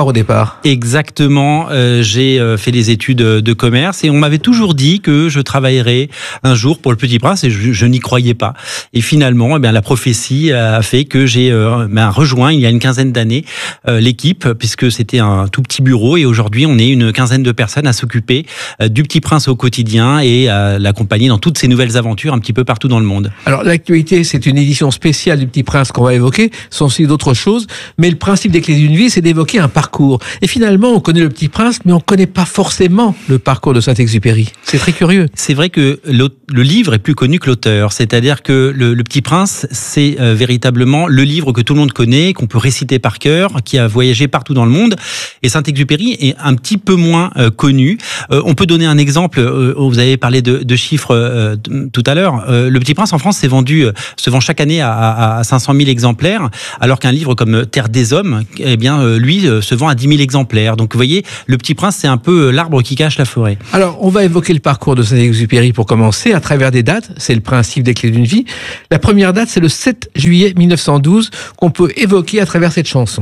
au départ. Exactement. J'ai fait des études de commerce et on m'avait toujours dit que je travaillerais un jour pour Le Petit Prince et je n'y croyais pas. Et finalement, la prophétie a fait que j'ai rejoint il y a une quinzaine d'années l'équipe, puisque c'était un tout petit bureau et aujourd'hui on est une quinzaine de personnes à s'occuper du Petit Prince au quotidien et à l'accompagner dans toutes ses nouvelles aventures un petit peu partout dans le monde. Alors l'actualité, c'est une édition spéciale du Petit Prince qu'on va évoquer, ce sont aussi d'autres choses, mais le principe des Clés d'une vie, c'est d'évoquer un parcours. Et finalement, on connaît le Petit Prince, mais on ne connaît pas forcément le parcours de Saint-Exupéry. C'est très curieux. C'est vrai que le livre est plus connu que l'auteur, c'est-à-dire que le Petit Prince, c'est véritablement le livre que tout le monde connaît, qu'on peut réciter par cœur, qui a voyagé partout dans le monde. Et Saint-Exupéry est un petit peu moins connu. On peut donner un exemple. Vous avez parlé de chiffres tout à l'heure. Le Petit Prince en France se vend chaque année à 500 000 exemplaires, alors qu'un livre comme Terre des Hommes, lui, se vend à 10 000 exemplaires. Donc vous voyez, le Petit Prince, c'est un peu l'arbre qui cache la forêt. Alors, on va évoquer le parcours de Saint-Exupéry pour commencer, à travers des dates. C'est le principe des Clés d'une vie. La première date, c'est le 7 juillet 1912 qu'on peut évoquer à travers cette chanson.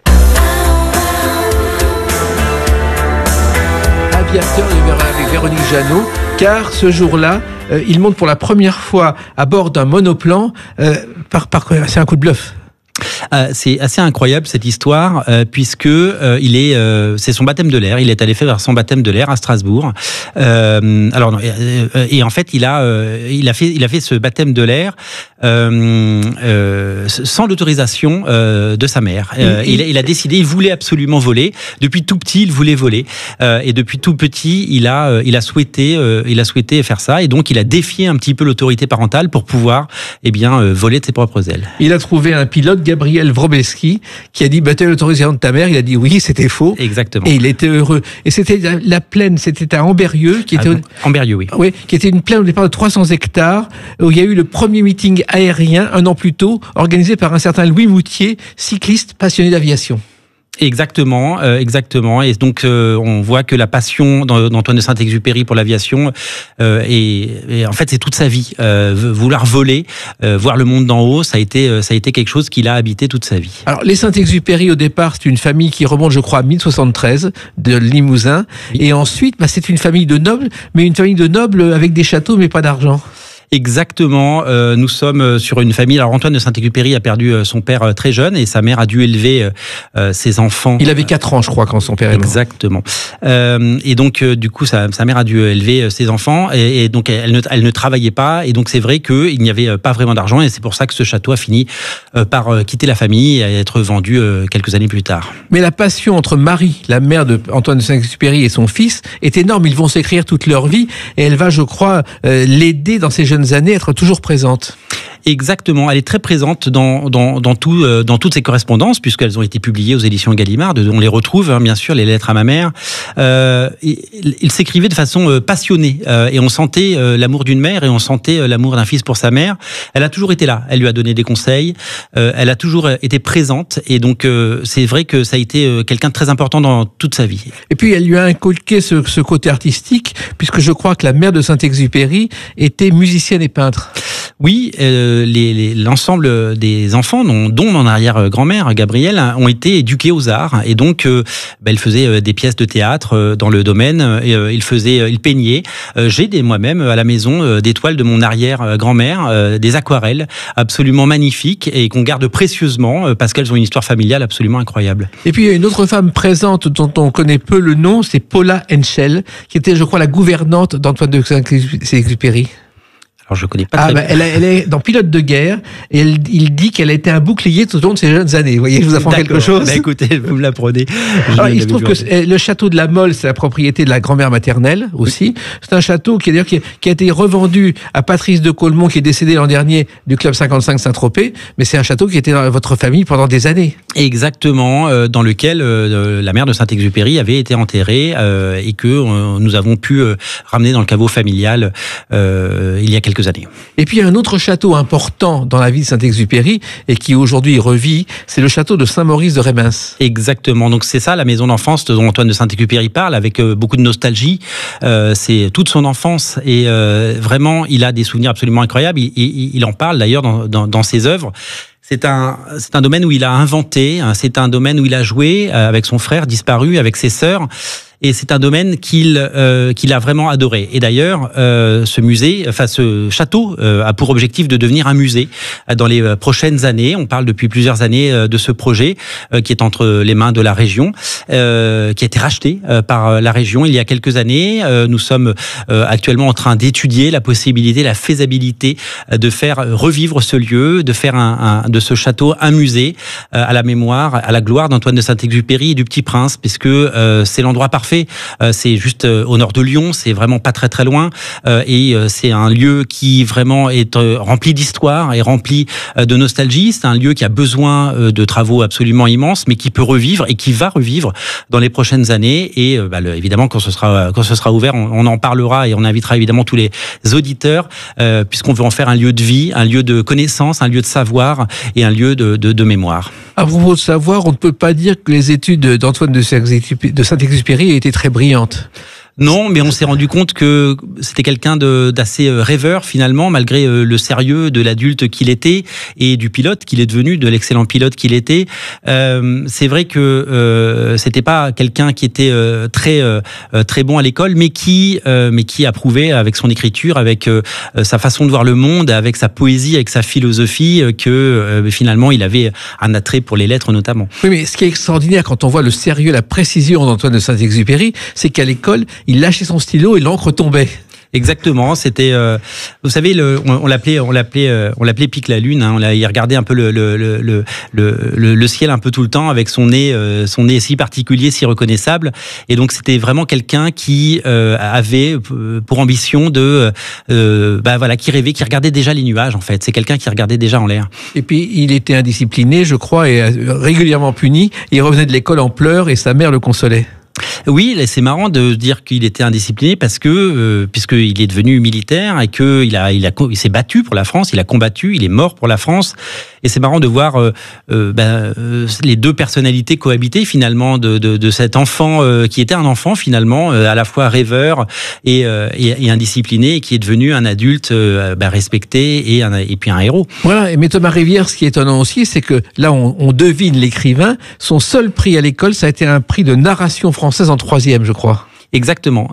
Aviateur avec Véronique Jeannot, car ce jour-là, il monte pour la première fois à bord d'un monoplan. C'est un coup de bluff. C'est assez incroyable cette histoire puisque c'est son baptême de l'air. Il est allé faire son baptême de l'air à Strasbourg. Et en fait il a fait ce baptême de l'air sans l'autorisation de sa mère. Il a décidé, il voulait absolument voler. Depuis tout petit, il voulait voler. Et depuis tout petit, il a souhaité faire ça. Et donc il a défié un petit peu l'autorité parentale pour pouvoir voler de ses propres ailes. Il a trouvé un pilote, Gabriel Wroblewski, qui a dit t'as l'autorisation de ta mère. Il a dit oui, c'était faux. Exactement. Et il était heureux. Et c'était la plaine, c'était à Ambérieu, Ambérieu, oui. Oui, qui était une plaine au départ de 300 hectares, où il y a eu le premier meeting aérien un an plus tôt, organisé par un certain Louis Moutier, cycliste passionné d'aviation. Exactement. Et donc on voit que la passion d'Antoine de Saint-Exupéry pour l'aviation et en fait c'est toute sa vie. Vouloir voler, voir le monde d'en haut, ça a été quelque chose qu'il a habité toute sa vie. Alors les Saint-Exupéry au départ, c'est une famille qui remonte, je crois, à 1073 de Limousin, et ensuite c'est une famille de nobles, mais une famille de nobles avec des châteaux mais pas d'argent. Exactement, nous sommes sur une famille. Alors Antoine de Saint-Exupéry a perdu son père très jeune et sa mère a dû élever ses enfants. Il avait 4 ans, je crois, quand son père est mort. Exactement. Et donc du coup, sa mère a dû élever ses enfants et donc elle ne travaillait pas, et donc c'est vrai qu'il n'y avait pas vraiment d'argent, et c'est pour ça que ce château a fini par quitter la famille et être vendu quelques années plus tard. Mais la passion entre Marie, la mère de Antoine de Saint-Exupéry, et son fils est énorme. Ils vont s'écrire toute leur vie et elle va, je crois, l'aider dans ses jeunes années, être toujours présente. Exactement, elle est très présente dans toutes ses correspondances, puisqu'elles ont été publiées aux éditions Gallimard. On les retrouve, bien sûr, les lettres à ma mère. Il s'écrivait de façon passionnée, et on sentait l'amour d'une mère et on sentait l'amour d'un fils pour sa mère. Elle a toujours été là, elle lui a donné des conseils, elle a toujours été présente, et donc c'est vrai que ça a été quelqu'un de très important dans toute sa vie. Et puis elle lui a inculqué ce côté artistique, puisque je crois que la mère de Saint-Exupéry était musicienne et peintre. Oui, l'ensemble des enfants, dont mon arrière-grand-mère, Gabrielle, ont été éduqués aux arts. Et donc, elle faisait des pièces de théâtre dans le domaine. Il peignait. J'ai moi-même à la maison des toiles de mon arrière-grand-mère, des aquarelles absolument magnifiques et qu'on garde précieusement parce qu'elles ont une histoire familiale absolument incroyable. Et puis, il y a une autre femme présente dont on connaît peu le nom, c'est Paula Henschel, qui était, je crois, la gouvernante d'Antoine de Saint-Exupéry. Alors je connais pas très bien. Elle est dans Pilote de guerre, et il dit qu'elle a été un bouclier tout au long de ses jeunes années. Vous voyez, je vous apprends quelque chose. Écoutez, vous me l'apprenez. Il se trouve que le château de la Mole, c'est la propriété de la grand-mère maternelle aussi. Oui. C'est un château qui a été revendu à Patrice de Caulmont, qui est décédé l'an dernier du Club 55 Saint-Tropez, mais c'est un château qui était dans votre famille pendant des années. Exactement, dans lequel la mère de Saint-Exupéry avait été enterrée et que nous avons pu ramener dans le caveau familial il y a quelques quelques années. Et puis il y a un autre château important dans la vie de Saint-Exupéry et qui aujourd'hui revit, c'est le château de Saint-Maurice de Rémens. Exactement, donc c'est ça la maison d'enfance dont Antoine de Saint-Exupéry parle avec beaucoup de nostalgie. C'est toute son enfance et vraiment il a des souvenirs absolument incroyables. Il en parle d'ailleurs dans ses œuvres. C'est un domaine où il a inventé, c'est un domaine où il a joué avec son frère disparu, avec ses sœurs. Et c'est un domaine qu'il a vraiment adoré. Et d'ailleurs, ce château a pour objectif de devenir un musée dans les prochaines années. On parle depuis plusieurs années de ce projet qui est entre les mains de la région, qui a été racheté par la région il y a quelques années. Nous sommes actuellement en train d'étudier la possibilité, la faisabilité de faire revivre ce lieu, de faire de ce château un musée à la mémoire, à la gloire d'Antoine de Saint-Exupéry et du Petit Prince, puisque c'est l'endroit parfait. C'est juste au nord de Lyon, c'est vraiment pas très très loin, et c'est un lieu qui vraiment est rempli d'histoire et rempli de nostalgie. C'est un lieu qui a besoin de travaux absolument immenses, mais qui peut revivre et qui va revivre dans les prochaines années. Et évidemment, quand ce sera ouvert, on en parlera et on invitera évidemment tous les auditeurs, puisqu'on veut en faire un lieu de vie, un lieu de connaissance, un lieu de savoir et un lieu de mémoire. À propos de savoir, on ne peut pas dire que les études d'Antoine de Saint-Exupéry étaient très brillantes. Non, mais on s'est rendu compte que c'était quelqu'un d'assez rêveur finalement, malgré le sérieux de l'adulte qu'il était et du pilote qu'il est devenu, de l'excellent pilote qu'il était. C'est vrai que c'était pas quelqu'un qui était très bon à l'école, mais qui approuvait avec son écriture, avec sa façon de voir le monde, avec sa poésie, avec sa philosophie, que finalement il avait un attrait pour les lettres notamment. Oui, mais ce qui est extraordinaire quand on voit le sérieux, la précision d'Antoine de Saint-Exupéry, c'est qu'à l'école, il lâchait son stylo et l'encre tombait. Exactement, c'était vous savez on l'appelait Pic la Lune, hein, il regardait un peu le ciel un peu tout le temps avec son nez si particulier, si reconnaissable, et donc c'était vraiment quelqu'un qui avait pour ambition qui rêvait, qui regardait déjà les nuages en fait. C'est quelqu'un qui regardait déjà en l'air. Et puis il était indiscipliné, je crois, et régulièrement puni. Il revenait de l'école en pleurs et sa mère le consolait. Oui, c'est marrant de dire qu'il était indiscipliné parce que puisqu'il est devenu militaire et que il s'est battu pour la France, il a combattu, il est mort pour la France. Et c'est marrant de voir les deux personnalités cohabiter finalement de cet enfant qui était un enfant finalement à la fois rêveur et indiscipliné, et qui est devenu un adulte respecté et puis un héros. Voilà. Mais Thomas Rivière, ce qui est étonnant aussi, c'est que là on devine l'écrivain. Son seul prix à l'école, ça a été un prix de narration française en 3e, je crois. Exactement.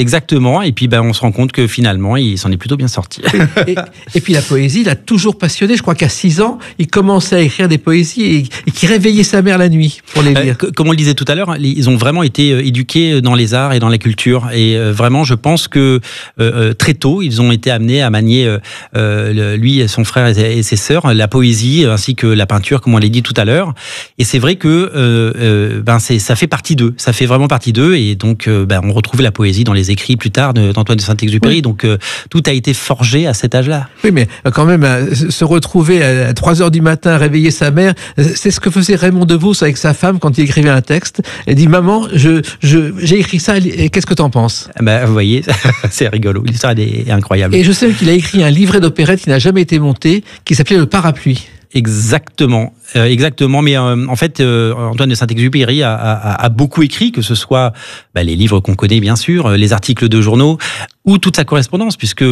Et puis on se rend compte que finalement il s'en est plutôt bien sorti. Et puis la poésie l'a toujours passionné. Je crois qu'à 6 ans, il commençait à écrire des poésies et qui réveillait sa mère la nuit pour les lire. Comme on le disait tout à l'heure, ils ont vraiment été éduqués dans les arts et dans la culture. Et vraiment, je pense que très tôt, ils ont été amenés à manier lui, son frère et ses sœurs, la poésie ainsi que la peinture, comme on l'a dit tout à l'heure. Et c'est vrai que ça fait partie d'eux. Ça fait vraiment partie d'eux. Et donc on retrouvait la poésie dans les écrits plus tard d'Antoine de Saint-Exupéry. Oui. Donc tout a été forgé à cet âge-là. Oui, mais quand même, se retrouver à 3h du matin, réveiller sa mère, c'est ce que faisait Raymond Devos avec sa femme quand il écrivait un texte. Il dit, maman, j'ai écrit ça, et qu'est-ce que t'en penses? Vous voyez, c'est rigolo. L'histoire est incroyable. Et je sais qu'il a écrit un livret d'opérette qui n'a jamais été monté, qui s'appelait Le Parapluie. Exactement. Mais en fait, Antoine de Saint-Exupéry a beaucoup écrit, que ce soit les livres qu'on connaît bien sûr, les articles de journaux ou toute sa correspondance, puisque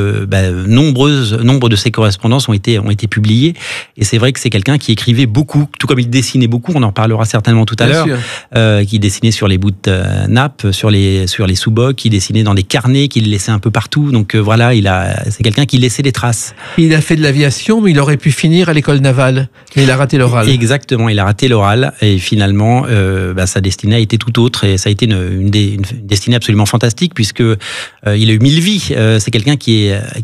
nombre de ses correspondances ont été publiées. Et c'est vrai que c'est quelqu'un qui écrivait beaucoup, tout comme il dessinait beaucoup. On en reparlera certainement tout à l'heure. Qui dessinait sur les bouts de nappe, sur les sous-bocs, qui dessinait dans des carnets, qu'il laissait un peu partout. Donc voilà, c'est quelqu'un qui laissait des traces. Il a fait de l'aviation, mais il aurait pu finir à l'école navale. Mais il a raté l'oral. Exactement, il a raté l'oral et finalement sa destinée a été tout autre, et ça a été une destinée absolument fantastique, puisque il a eu 1000 vies. C'est quelqu'un qui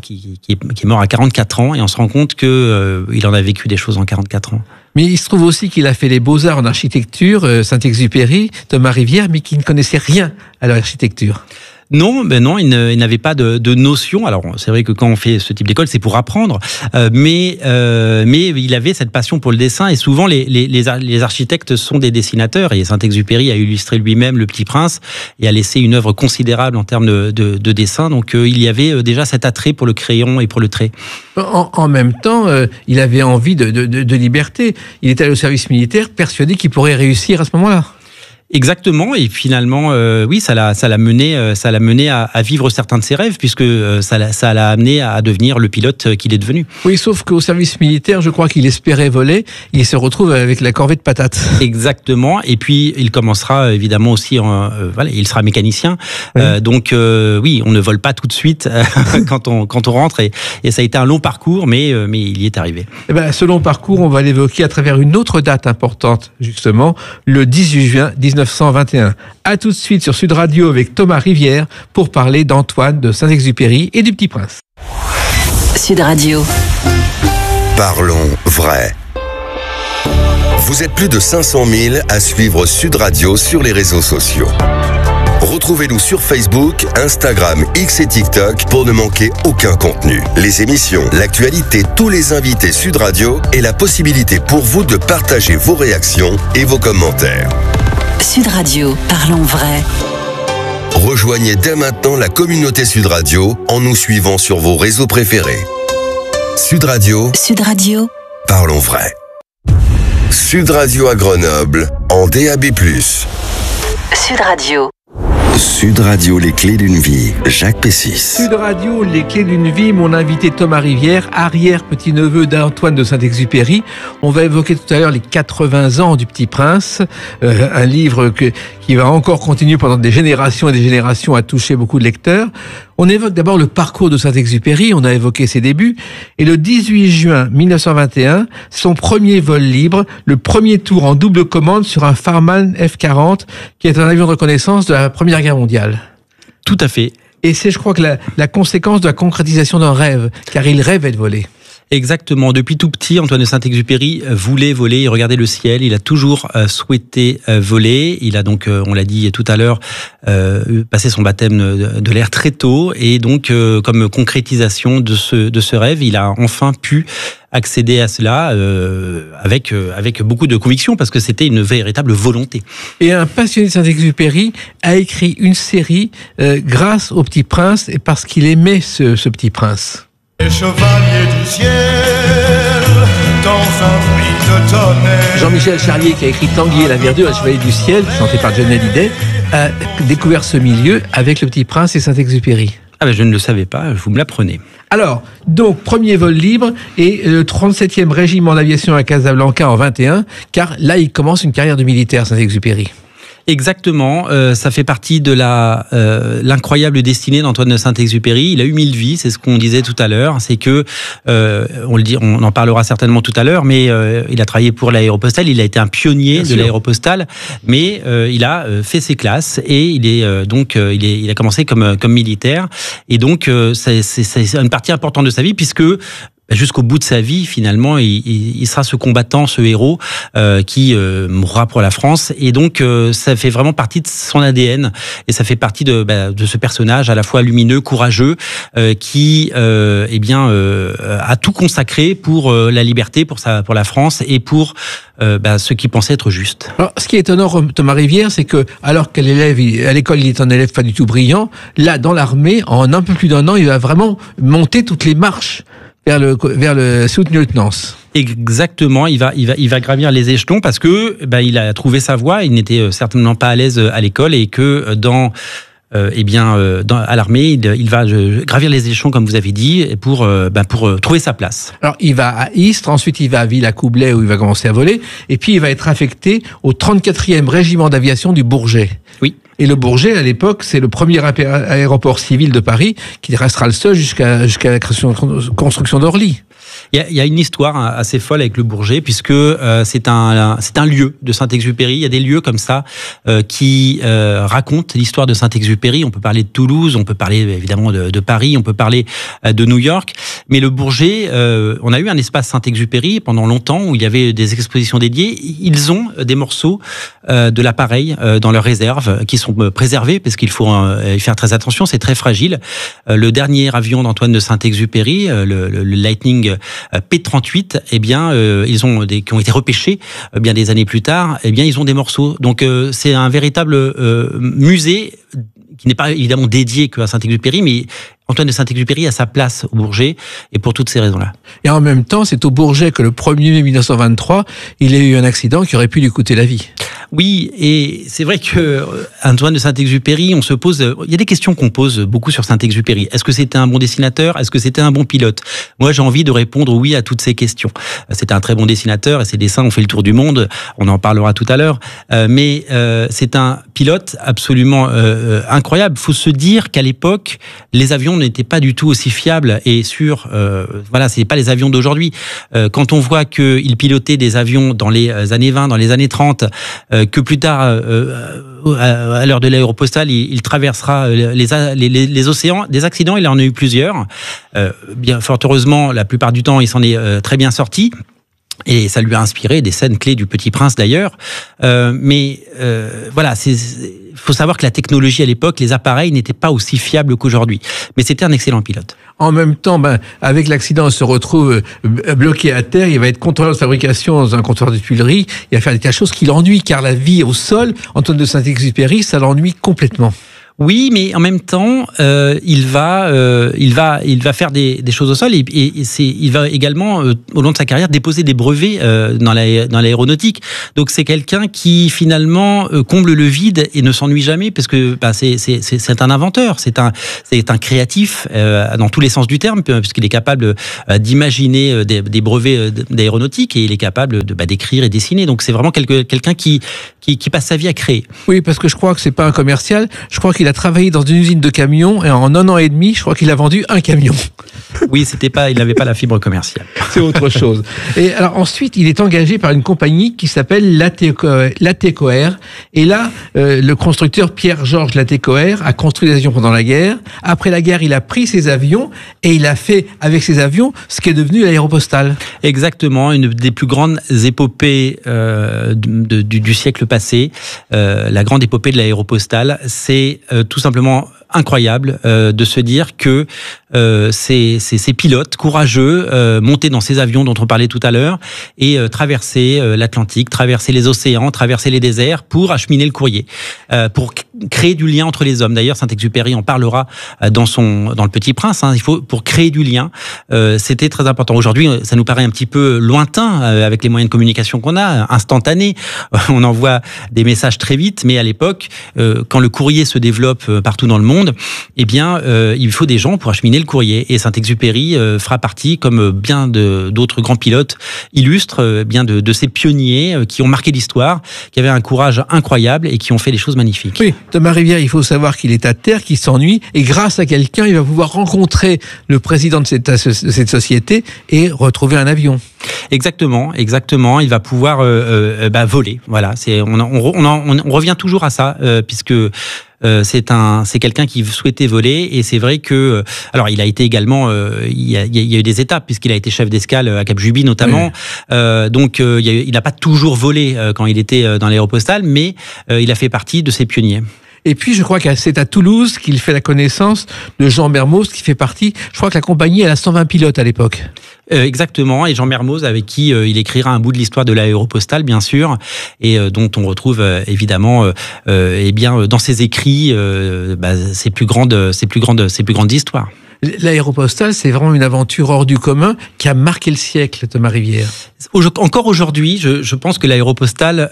est mort à 44 ans, et on se rend compte que il en a vécu des choses en 44 ans. Mais il se trouve aussi qu'il a fait les beaux-arts en architecture, Saint-Exupéry, Thomas Rivière, mais qui ne connaissait rien à l'architecture. Non, il n'avait pas de notion. Alors, c'est vrai que quand on fait ce type d'école, c'est pour apprendre, mais il avait cette passion pour le dessin. Et souvent, les architectes sont des dessinateurs. Et Saint-Exupéry a illustré lui-même Le Petit Prince et a laissé une œuvre considérable en termes de dessin. Donc, il y avait déjà cet attrait pour le crayon et pour le trait. En même temps, il avait envie de liberté. Il était allé au service militaire, persuadé qu'il pourrait réussir à ce moment-là. Exactement, et finalement, oui, ça l'a mené à vivre certains de ses rêves, puisque ça l'a amené à devenir le pilote qu'il est devenu. Oui, sauf qu'au service militaire, je crois qu'il espérait voler, il se retrouve avec la corvée de patates. Exactement, et puis il commencera évidemment aussi, il sera mécanicien, oui. Donc oui, on ne vole pas tout de suite quand on rentre, et ça a été un long parcours, mais il y est arrivé. Eh ben, ce long parcours, on va l'évoquer à travers une autre date importante, justement, le 18 juin 1921. À tout de suite sur Sud Radio avec Thomas Rivière pour parler d'Antoine de Saint-Exupéry et du Petit Prince. Sud Radio. Parlons vrai. Vous êtes plus de 500 000 à suivre Sud Radio sur les réseaux sociaux. Retrouvez-nous sur Facebook, Instagram, X et TikTok pour ne manquer aucun contenu. Les émissions, l'actualité, tous les invités Sud Radio et la possibilité pour vous de partager vos réactions et vos commentaires. Sud Radio, parlons vrai. Rejoignez dès maintenant la communauté Sud Radio en nous suivant sur vos réseaux préférés. Sud Radio. Sud Radio. Parlons vrai. Sud Radio à Grenoble, en DAB+. Sud Radio. Sud Radio, les clés d'une vie, Jacques Pessis. Sud Radio, les clés d'une vie, mon invité Thomas Rivière, arrière-petit-neveu d'Antoine de Saint-Exupéry. On va évoquer tout à l'heure les 80 ans du Petit Prince, un livre qui va encore continuer pendant des générations et des générations à toucher beaucoup de lecteurs. On évoque d'abord le parcours de Saint-Exupéry, on a évoqué ses débuts, et le 18 juin 1921, son premier vol libre, le premier tour en double commande sur un Farman F-40, qui est un avion de reconnaissance de la Première Guerre mondiale. Tout à fait. Et c'est, je crois, que la conséquence de la concrétisation d'un rêve, car il rêvait de voler. Exactement. Depuis tout petit, Antoine de Saint-Exupéry voulait voler, il regardait le ciel, il a toujours souhaité voler. Il a donc, on l'a dit tout à l'heure, passé son baptême de l'air très tôt, et donc comme concrétisation de ce rêve, il a enfin pu accéder à cela avec beaucoup de conviction, parce que c'était une véritable volonté. Et un passionné de Saint-Exupéry a écrit une série grâce au Petit Prince et parce qu'il aimait ce Petit Prince. Les chevaliers du ciel, dans un bruit de tonnerre. Jean-Michel Charlier, qui a écrit Tanguy et la Verdure, les chevaliers du ciel, chanté par Johnny Hallyday, a découvert ce milieu avec le Petit Prince et Saint-Exupéry. Ah ben je ne le savais pas, vous me l'apprenez. Alors, donc, premier vol libre et le 37e régiment d'aviation à Casablanca en 21, car là, il commence une carrière de militaire, Saint-Exupéry. Exactement, ça fait partie de l'incroyable destinée d'Antoine de Saint-Exupéry. Il a eu 1000 vies, c'est ce qu'on disait tout à l'heure. C'est que on en parlera certainement tout à l'heure, mais il a travaillé pour l'Aéropostale. Il a été un pionnier de l'Aéropostale, mais il a fait ses classes et il a commencé comme militaire. Et donc c'est une partie importante de sa vie, puisque jusqu'au bout de sa vie, finalement, il sera ce combattant, ce héros qui mourra pour la France. Et donc, ça fait vraiment partie de son ADN. Et ça fait partie de ce personnage à la fois lumineux, courageux, qui a tout consacré pour la liberté, pour la France et pour ce qu'il pensait être juste. Alors, ce qui est étonnant, Thomas Rivière, c'est que alors qu'à l'école, il est un élève pas du tout brillant, là, dans l'armée, en un peu plus d'1 an, il va vraiment monter toutes les marches vers le sous-lieutenance. Exactement, il va gravir les échelons parce que il a trouvé sa voie. Il n'était certainement pas à l'aise à l'école, et que à l'armée, il va gravir les échelons, comme vous avez dit, pour trouver sa place. Alors, il va à Istres, ensuite il va à Villacoublay où il va commencer à voler, et puis il va être affecté au 34e régiment d'aviation du Bourget. Oui. Et le Bourget, à l'époque, c'est le premier aéroport civil de Paris, qui restera le seul jusqu'à la construction d'Orly. Il y a une histoire assez folle avec le Bourget, puisque c'est un lieu de Saint-Exupéry. Il y a des lieux comme ça qui racontent l'histoire de Saint-Exupéry. On peut parler de Toulouse, on peut parler évidemment de Paris, on peut parler de New York. Mais le Bourget, on a eu un espace Saint-Exupéry pendant longtemps où il y avait des expositions dédiées. Ils ont des morceaux de l'appareil dans leurs réserves qui sont préservés parce qu'il faut y faire très attention. C'est très fragile. Le dernier avion d'Antoine de Saint-Exupéry, le Lightning P-38, eh bien, qui ont été repêchés bien des années plus tard. Eh bien, ils ont des morceaux. Donc, c'est un véritable musée qui n'est pas évidemment dédié qu'à Saint-Exupéry, mais Antoine de Saint-Exupéry a sa place au Bourget, et pour toutes ces raisons-là. Et en même temps, c'est au Bourget que le 1er mai 1923, il a eu un accident qui aurait pu lui coûter la vie. Oui, et c'est vrai que Antoine de Saint-Exupéry, il y a des questions qu'on pose beaucoup sur Saint-Exupéry. Est-ce que c'était un bon dessinateur? Est-ce que c'était un bon pilote? Moi, j'ai envie de répondre oui à toutes ces questions. C'était un très bon dessinateur, et ses dessins ont fait le tour du monde. On en parlera tout à l'heure. Mais c'est un pilote absolument incroyable. Il faut se dire qu'à l'époque, les avions n'étaient pas du tout aussi fiables et sûrs. Voilà, c'est pas les avions d'aujourd'hui. Quand on voit qu'il pilotait des avions dans les années 20, dans les années 30, que plus tard, à l'heure de l'aéropostale, il traversera les océans. Des accidents, il en a eu plusieurs. Bien, fort heureusement, la plupart du temps, il s'en est très bien sorti. Et ça lui a inspiré des scènes clés du Petit Prince d'ailleurs. Mais voilà, faut savoir que la technologie à l'époque, les appareils n'étaient pas aussi fiables qu'aujourd'hui. Mais c'était un excellent pilote. En même temps, avec l'accident, il se retrouve bloqué à terre. Il va être contrôleur de fabrication dans un comptoir de tuileries. Il va faire des tas de choses qui l'ennuient, car la vie au sol, Antoine de Saint-Exupéry, ça l'ennuie complètement. Oui, mais en même temps, il va faire des choses au sol et il va également au long de sa carrière déposer des brevets dans l'aéronautique. Donc c'est quelqu'un qui finalement comble le vide et ne s'ennuie jamais parce que c'est un inventeur, c'est un créatif dans tous les sens du terme puisqu'il est capable d'imaginer des brevets d'aéronautique et il est capable d'écrire et dessiner. Donc c'est vraiment quelqu'un qui passe sa vie à créer. Oui, parce que je crois que c'est pas un commercial. Je crois qu'il a travaillé dans une usine de camions et en 1 an et demi, je crois qu'il a vendu 1 camion. Oui, il n'avait pas la fibre commerciale. C'est autre chose. Et alors ensuite, il est engagé par une compagnie qui s'appelle Latécoère. Et là, le constructeur Pierre-Georges Latécoère a construit des avions pendant la guerre. Après la guerre, il a pris ses avions et il a fait avec ses avions ce qui est devenu l'Aéropostale. Exactement, une des plus grandes épopées du siècle passé. La grande épopée de l'Aéropostale, c'est tout simplement incroyable de se dire que ces pilotes courageux montaient dans ces avions dont on parlait tout à l'heure et traversaient l'Atlantique, traversaient les océans, traversaient les déserts pour acheminer le courrier, pour créer du lien entre les hommes. D'ailleurs, Saint-Exupéry en parlera dans le Petit Prince. Il faut pour créer du lien, c'était très important. Aujourd'hui, ça nous paraît un petit peu lointain avec les moyens de communication qu'on a, instantané. On envoie des messages très vite, mais à l'époque, quand le courrier se développe partout dans le monde, eh bien, il faut des gens pour acheminer le courrier. Et Saint-Exupéry fera partie, comme bien d'autres grands pilotes illustres, bien de ces pionniers qui ont marqué l'histoire, qui avaient un courage incroyable et qui ont fait des choses magnifiques. Oui, Thomas Rivière, il faut savoir qu'il est à terre, qu'il s'ennuie, et grâce à quelqu'un, il va pouvoir rencontrer le président de cette société et retrouver un avion. Exactement. Il va pouvoir voler. Voilà. On revient toujours à ça, puisque c'est quelqu'un qui souhaitait voler et c'est vrai que alors il a été également il y a eu des étapes puisqu'il a été chef d'escale à Cap Juby notamment. Oui. Donc il n'a pas toujours volé quand il était dans l'Aéropostale, mais il a fait partie de ces pionniers. Et puis, je crois que c'est à Toulouse qu'il fait la connaissance de Jean Mermoz, qui fait partie, je crois que la compagnie, elle a 120 pilotes à l'époque. Exactement, et Jean Mermoz, avec qui il écrira un bout de l'histoire de l'Aéropostale, bien sûr, et dont on retrouve évidemment, dans ses écrits, ses plus grandes histoires. L'Aéropostale, c'est vraiment une aventure hors du commun qui a marqué le siècle, Thomas Rivière. Encore aujourd'hui, je pense que l'Aéropostale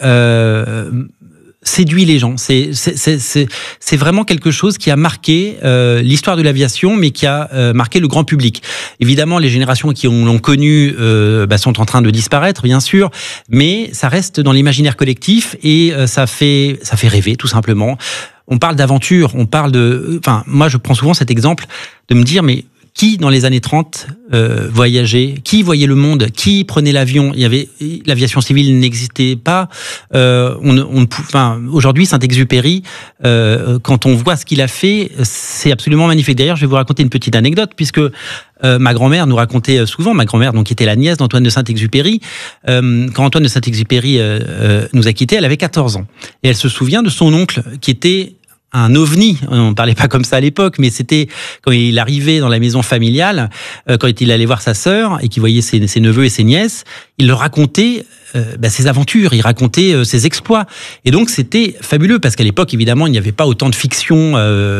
séduit les gens. C'est vraiment quelque chose qui a marqué l'histoire de l'aviation, mais qui a marqué le grand public. Évidemment, les générations qui l'ont connu sont en train de disparaître, bien sûr, mais ça reste dans l'imaginaire collectif et ça fait rêver, tout simplement. On parle d'aventure, moi je prends souvent cet exemple de me dire, mais Qui, dans les années 30, voyageait? Qui voyait le monde? Qui prenait l'avion? L'aviation civile n'existait pas. Aujourd'hui, Saint-Exupéry, quand on voit ce qu'il a fait, c'est absolument magnifique. D'ailleurs, je vais vous raconter une petite anecdote, puisque ma grand-mère nous racontait souvent, ma grand-mère, donc, qui était la nièce d'Antoine de Saint-Exupéry, quand Antoine de Saint-Exupéry nous a quittés, elle avait 14 ans. Et elle se souvient de son oncle, qui était un ovni. On parlait pas comme ça à l'époque, mais c'était quand il arrivait dans la maison familiale, quand il allait voir sa sœur et qu'il voyait ses neveux et ses nièces, il leur racontait ses aventures, il racontait ses exploits. Et donc c'était fabuleux, parce qu'à l'époque, évidemment, il n'y avait pas autant de fiction,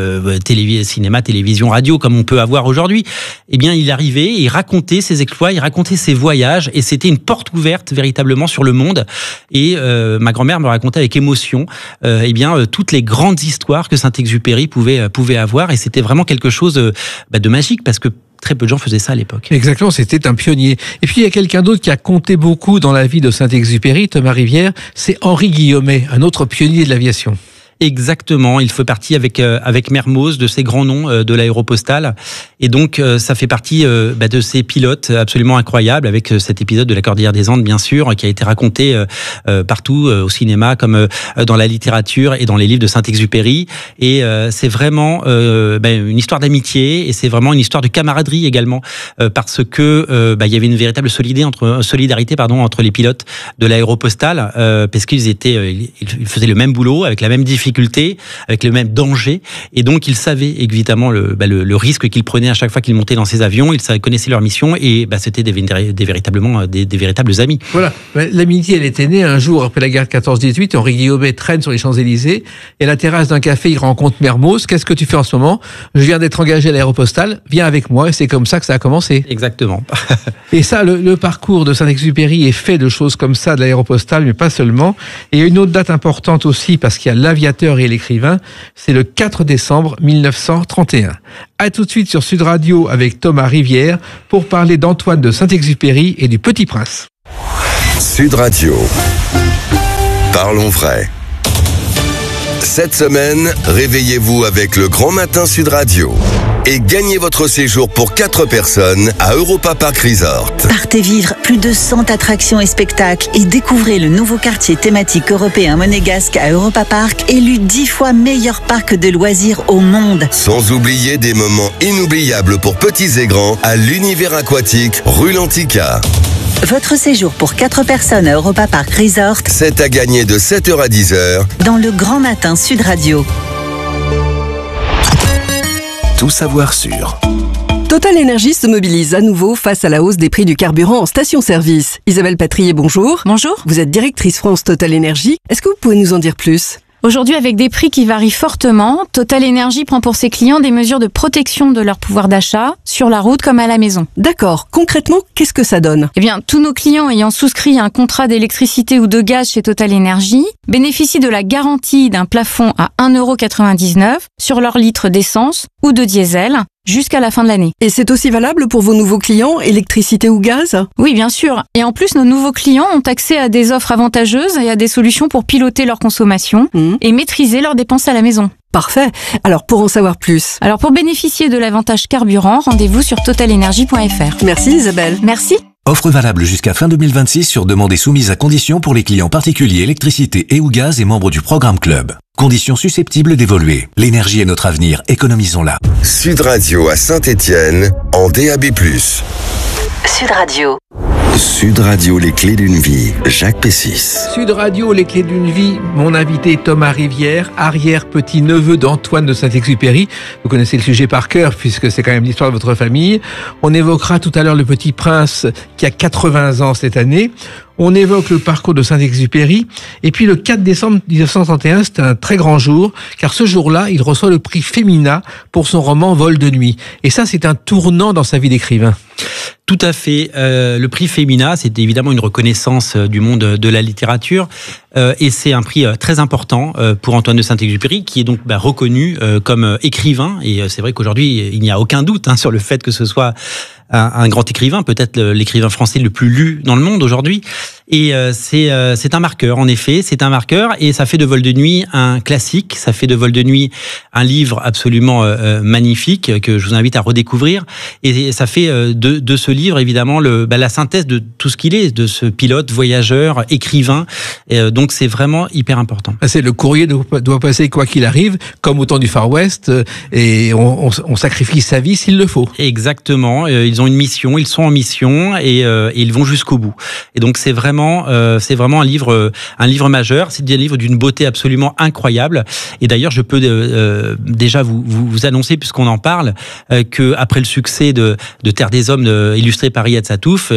cinéma, télévision, radio, comme on peut avoir aujourd'hui. Eh bien, il arrivait, il racontait ses exploits, il racontait ses voyages, et c'était une porte ouverte véritablement sur le monde. Et ma grand-mère me racontait avec émotion toutes les grandes histoires que Saint-Exupéry pouvait avoir, et c'était vraiment quelque chose de magique, parce que très peu de gens faisaient ça à l'époque. Exactement, c'était un pionnier. Et puis il y a quelqu'un d'autre qui a compté beaucoup dans la vie de Saint-Exupéry, Thomas Rivière, c'est Henri Guillaumet, un autre pionnier de l'aviation. Exactement, il fait partie avec Mermoz de ces grands noms de l'Aéropostale, et donc ça fait partie de ces pilotes absolument incroyables, avec cet épisode de la Cordillère des Andes bien sûr, qui a été raconté partout au cinéma comme dans la littérature et dans les livres de Saint-Exupéry, et c'est vraiment une histoire d'amitié, et c'est vraiment une histoire de camaraderie également, parce que il y avait une véritable solidarité entre les pilotes de l'Aéropostale, parce qu'ils faisaient le même boulot avec la même difficulté, avec le même danger, et donc ils savaient évidemment le risque qu'ils prenaient à chaque fois qu'ils montaient dans ces avions. Ils connaissaient leur mission, et c'était des véritables amis. Voilà, l'amitié, elle était née un jour après la guerre de 14-18. Henri Guillaumet traîne sur les Champs-Élysées, et à la terrasse d'un café, il rencontre Mermoz. Qu'est-ce que tu fais en ce moment? Je viens d'être engagé à l'Aéropostale, viens avec moi. Et c'est comme ça que ça a commencé. Exactement. Et ça, le parcours de Saint-Exupéry est fait de choses comme ça, de l'Aéropostale, mais pas seulement. Et il y a une autre date importante aussi, parce qu'il y a l'aviateur et l'écrivain, c'est le 4 décembre 1931. À tout de suite sur Sud Radio avec Thomas Rivière pour parler d'Antoine de Saint-Exupéry et du Petit Prince. Sud Radio. Parlons vrai. Cette semaine, réveillez-vous avec le Grand Matin Sud Radio et gagnez votre séjour pour 4 personnes à Europa Park Resort. Partez vivre plus de 100 attractions et spectacles et découvrez le nouveau quartier thématique européen monégasque à Europa Park, élu 10 fois meilleur parc de loisirs au monde. Sans oublier des moments inoubliables pour petits et grands à l'univers aquatique rue Lantica. Votre séjour pour 4 personnes à Europa Park Resort, c'est à gagner de 7h à 10h dans le Grand Matin Sud Radio. Tout savoir sur Total Énergie se mobilise à nouveau face à la hausse des prix du carburant en station-service. Isabelle Patrier, bonjour. Bonjour. Vous êtes directrice France Total Énergie. Est-ce que vous pouvez nous en dire plus ? Aujourd'hui, avec des prix qui varient fortement, Total Énergie prend pour ses clients des mesures de protection de leur pouvoir d'achat, sur la route comme à la maison. D'accord. Concrètement, qu'est-ce que ça donne ? Eh bien, tous nos clients ayant souscrit un contrat d'électricité ou de gaz chez Total Énergie bénéficient de la garantie d'un plafond à 1,99 € sur leur litre d'essence ou de diesel jusqu'à la fin de l'année. Et c'est aussi valable pour vos nouveaux clients, électricité ou gaz ? Oui, bien sûr. Et en plus, nos nouveaux clients ont accès à des offres avantageuses et à des solutions pour piloter leur consommation et maîtriser leurs dépenses à la maison. Parfait. Alors, pour en savoir plus. Alors, pour bénéficier de l'avantage carburant, rendez-vous sur totalenergie.fr. Merci Isabelle. Merci. Offre valable jusqu'à fin 2026 sur demande et soumise à conditions pour les clients particuliers électricité et ou gaz et membres du programme Club. Conditions susceptibles d'évoluer. L'énergie est notre avenir, économisons-la. Sud Radio à Saint-Étienne, en DAB+. Sud Radio. Sud Radio, les clés d'une vie. Jacques Pessis. Sud Radio, les clés d'une vie. Mon invité Thomas Rivière, arrière-petit-neveu d'Antoine de Saint-Exupéry. Vous connaissez le sujet par cœur puisque c'est quand même l'histoire de votre famille. On évoquera tout à l'heure le Petit Prince qui a 80 ans cette année. On évoque le parcours de Saint-Exupéry. Et puis le 4 décembre 1931, c'est un très grand jour, car ce jour-là, il reçoit le prix Femina pour son roman Vol de nuit. Et ça, c'est un tournant dans sa vie d'écrivain. Tout à fait. Le prix Femina, c'est évidemment une reconnaissance du monde de la littérature. Et c'est un prix très important pour Antoine de Saint-Exupéry, qui est donc reconnu comme écrivain. Et c'est vrai qu'aujourd'hui, il n'y a aucun doute sur le fait que ce soit un grand écrivain, peut-être l'écrivain français le plus lu dans le monde aujourd'hui. Et c'est un marqueur, en effet, c'est un marqueur, et ça fait de Vol de nuit un classique, ça fait de Vol de nuit un livre absolument magnifique que je vous invite à redécouvrir, et ça fait de ce livre évidemment la synthèse de tout ce qu'il est, de ce pilote, voyageur, écrivain, et donc c'est vraiment hyper important. C'est le courrier doit passer quoi qu'il arrive, comme au temps du Far West, et on sacrifie sa vie s'il le faut. Exactement, ils ont une mission, ils sont en mission, et ils vont jusqu'au bout. Et donc c'est vraiment un livre majeur. C'est un livre d'une beauté absolument incroyable. Et d'ailleurs, je peux déjà vous annoncer, puisqu'on en parle, que après le succès de Terre des Hommes, illustré par Riyad Sattouf,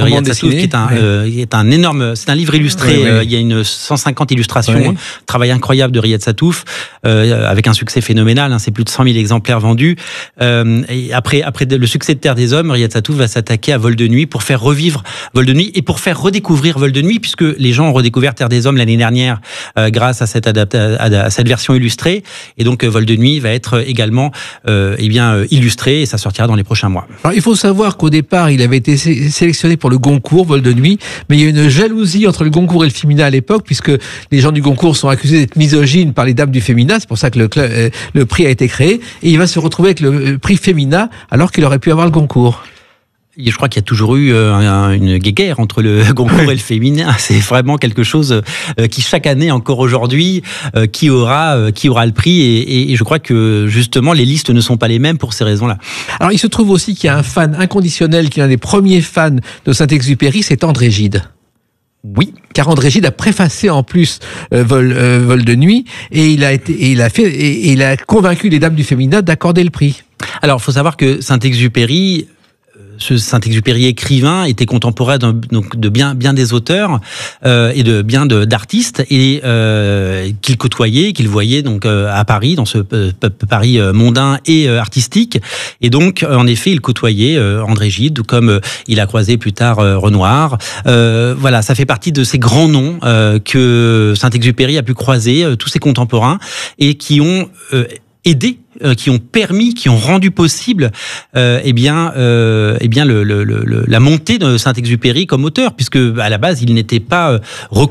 qui est un énorme, c'est un livre illustré. Il y a 150 illustrations, travail incroyable de Riyad Sattouf, avec un succès phénoménal. C'est plus de 100 000 exemplaires vendus. Et après le succès de Terre des Hommes, Riyad Sattouf va s'attaquer à Vol de nuit pour faire revivre Vol de nuit et pour faire redécouvrir Vol de nuit, puisque les gens ont redécouvert Terre des Hommes l'année dernière grâce à cette version illustrée, et donc Vol de nuit va être également illustré, et ça sortira dans les prochains mois. Alors, il faut savoir qu'au départ, il avait été sélectionné pour le Goncourt, Vol de nuit, mais il y a une jalousie entre le Goncourt et le Femina à l'époque, puisque les gens du Goncourt sont accusés d'être misogynes par les dames du Femina, c'est pour ça que le prix a été créé, et il va se retrouver avec le prix Femina alors qu'il aurait pu avoir le Goncourt. Je crois qu'il y a toujours eu une guéguerre entre le Goncourt et le féminin. C'est vraiment quelque chose qui, chaque année, encore aujourd'hui, qui aura le prix. Et je crois que, justement, les listes ne sont pas les mêmes pour ces raisons-là. Alors, il se trouve aussi qu'il y a un fan inconditionnel, qui est un des premiers fans de Saint-Exupéry, c'est André Gide. Oui, car André Gide a préfacé en plus Vol de nuit, et il a convaincu les dames du Féminin d'accorder le prix. Alors, il faut savoir que Saint-Exupéry, ce Saint-Exupéry écrivain, était contemporain de bien des auteurs et de bien d'artistes, et qu'il côtoyait, qu'il voyait donc à Paris, dans ce Paris mondain et artistique. Et donc, en effet, il côtoyait André Gide, comme il a croisé plus tard Renoir. Voilà, ça fait partie de ces grands noms que Saint-Exupéry a pu croiser, tous ses contemporains, et qui ont aidé, qui ont permis, qui ont rendu possible la montée de Saint-Exupéry comme auteur, puisque à la base il n'était pas reconnu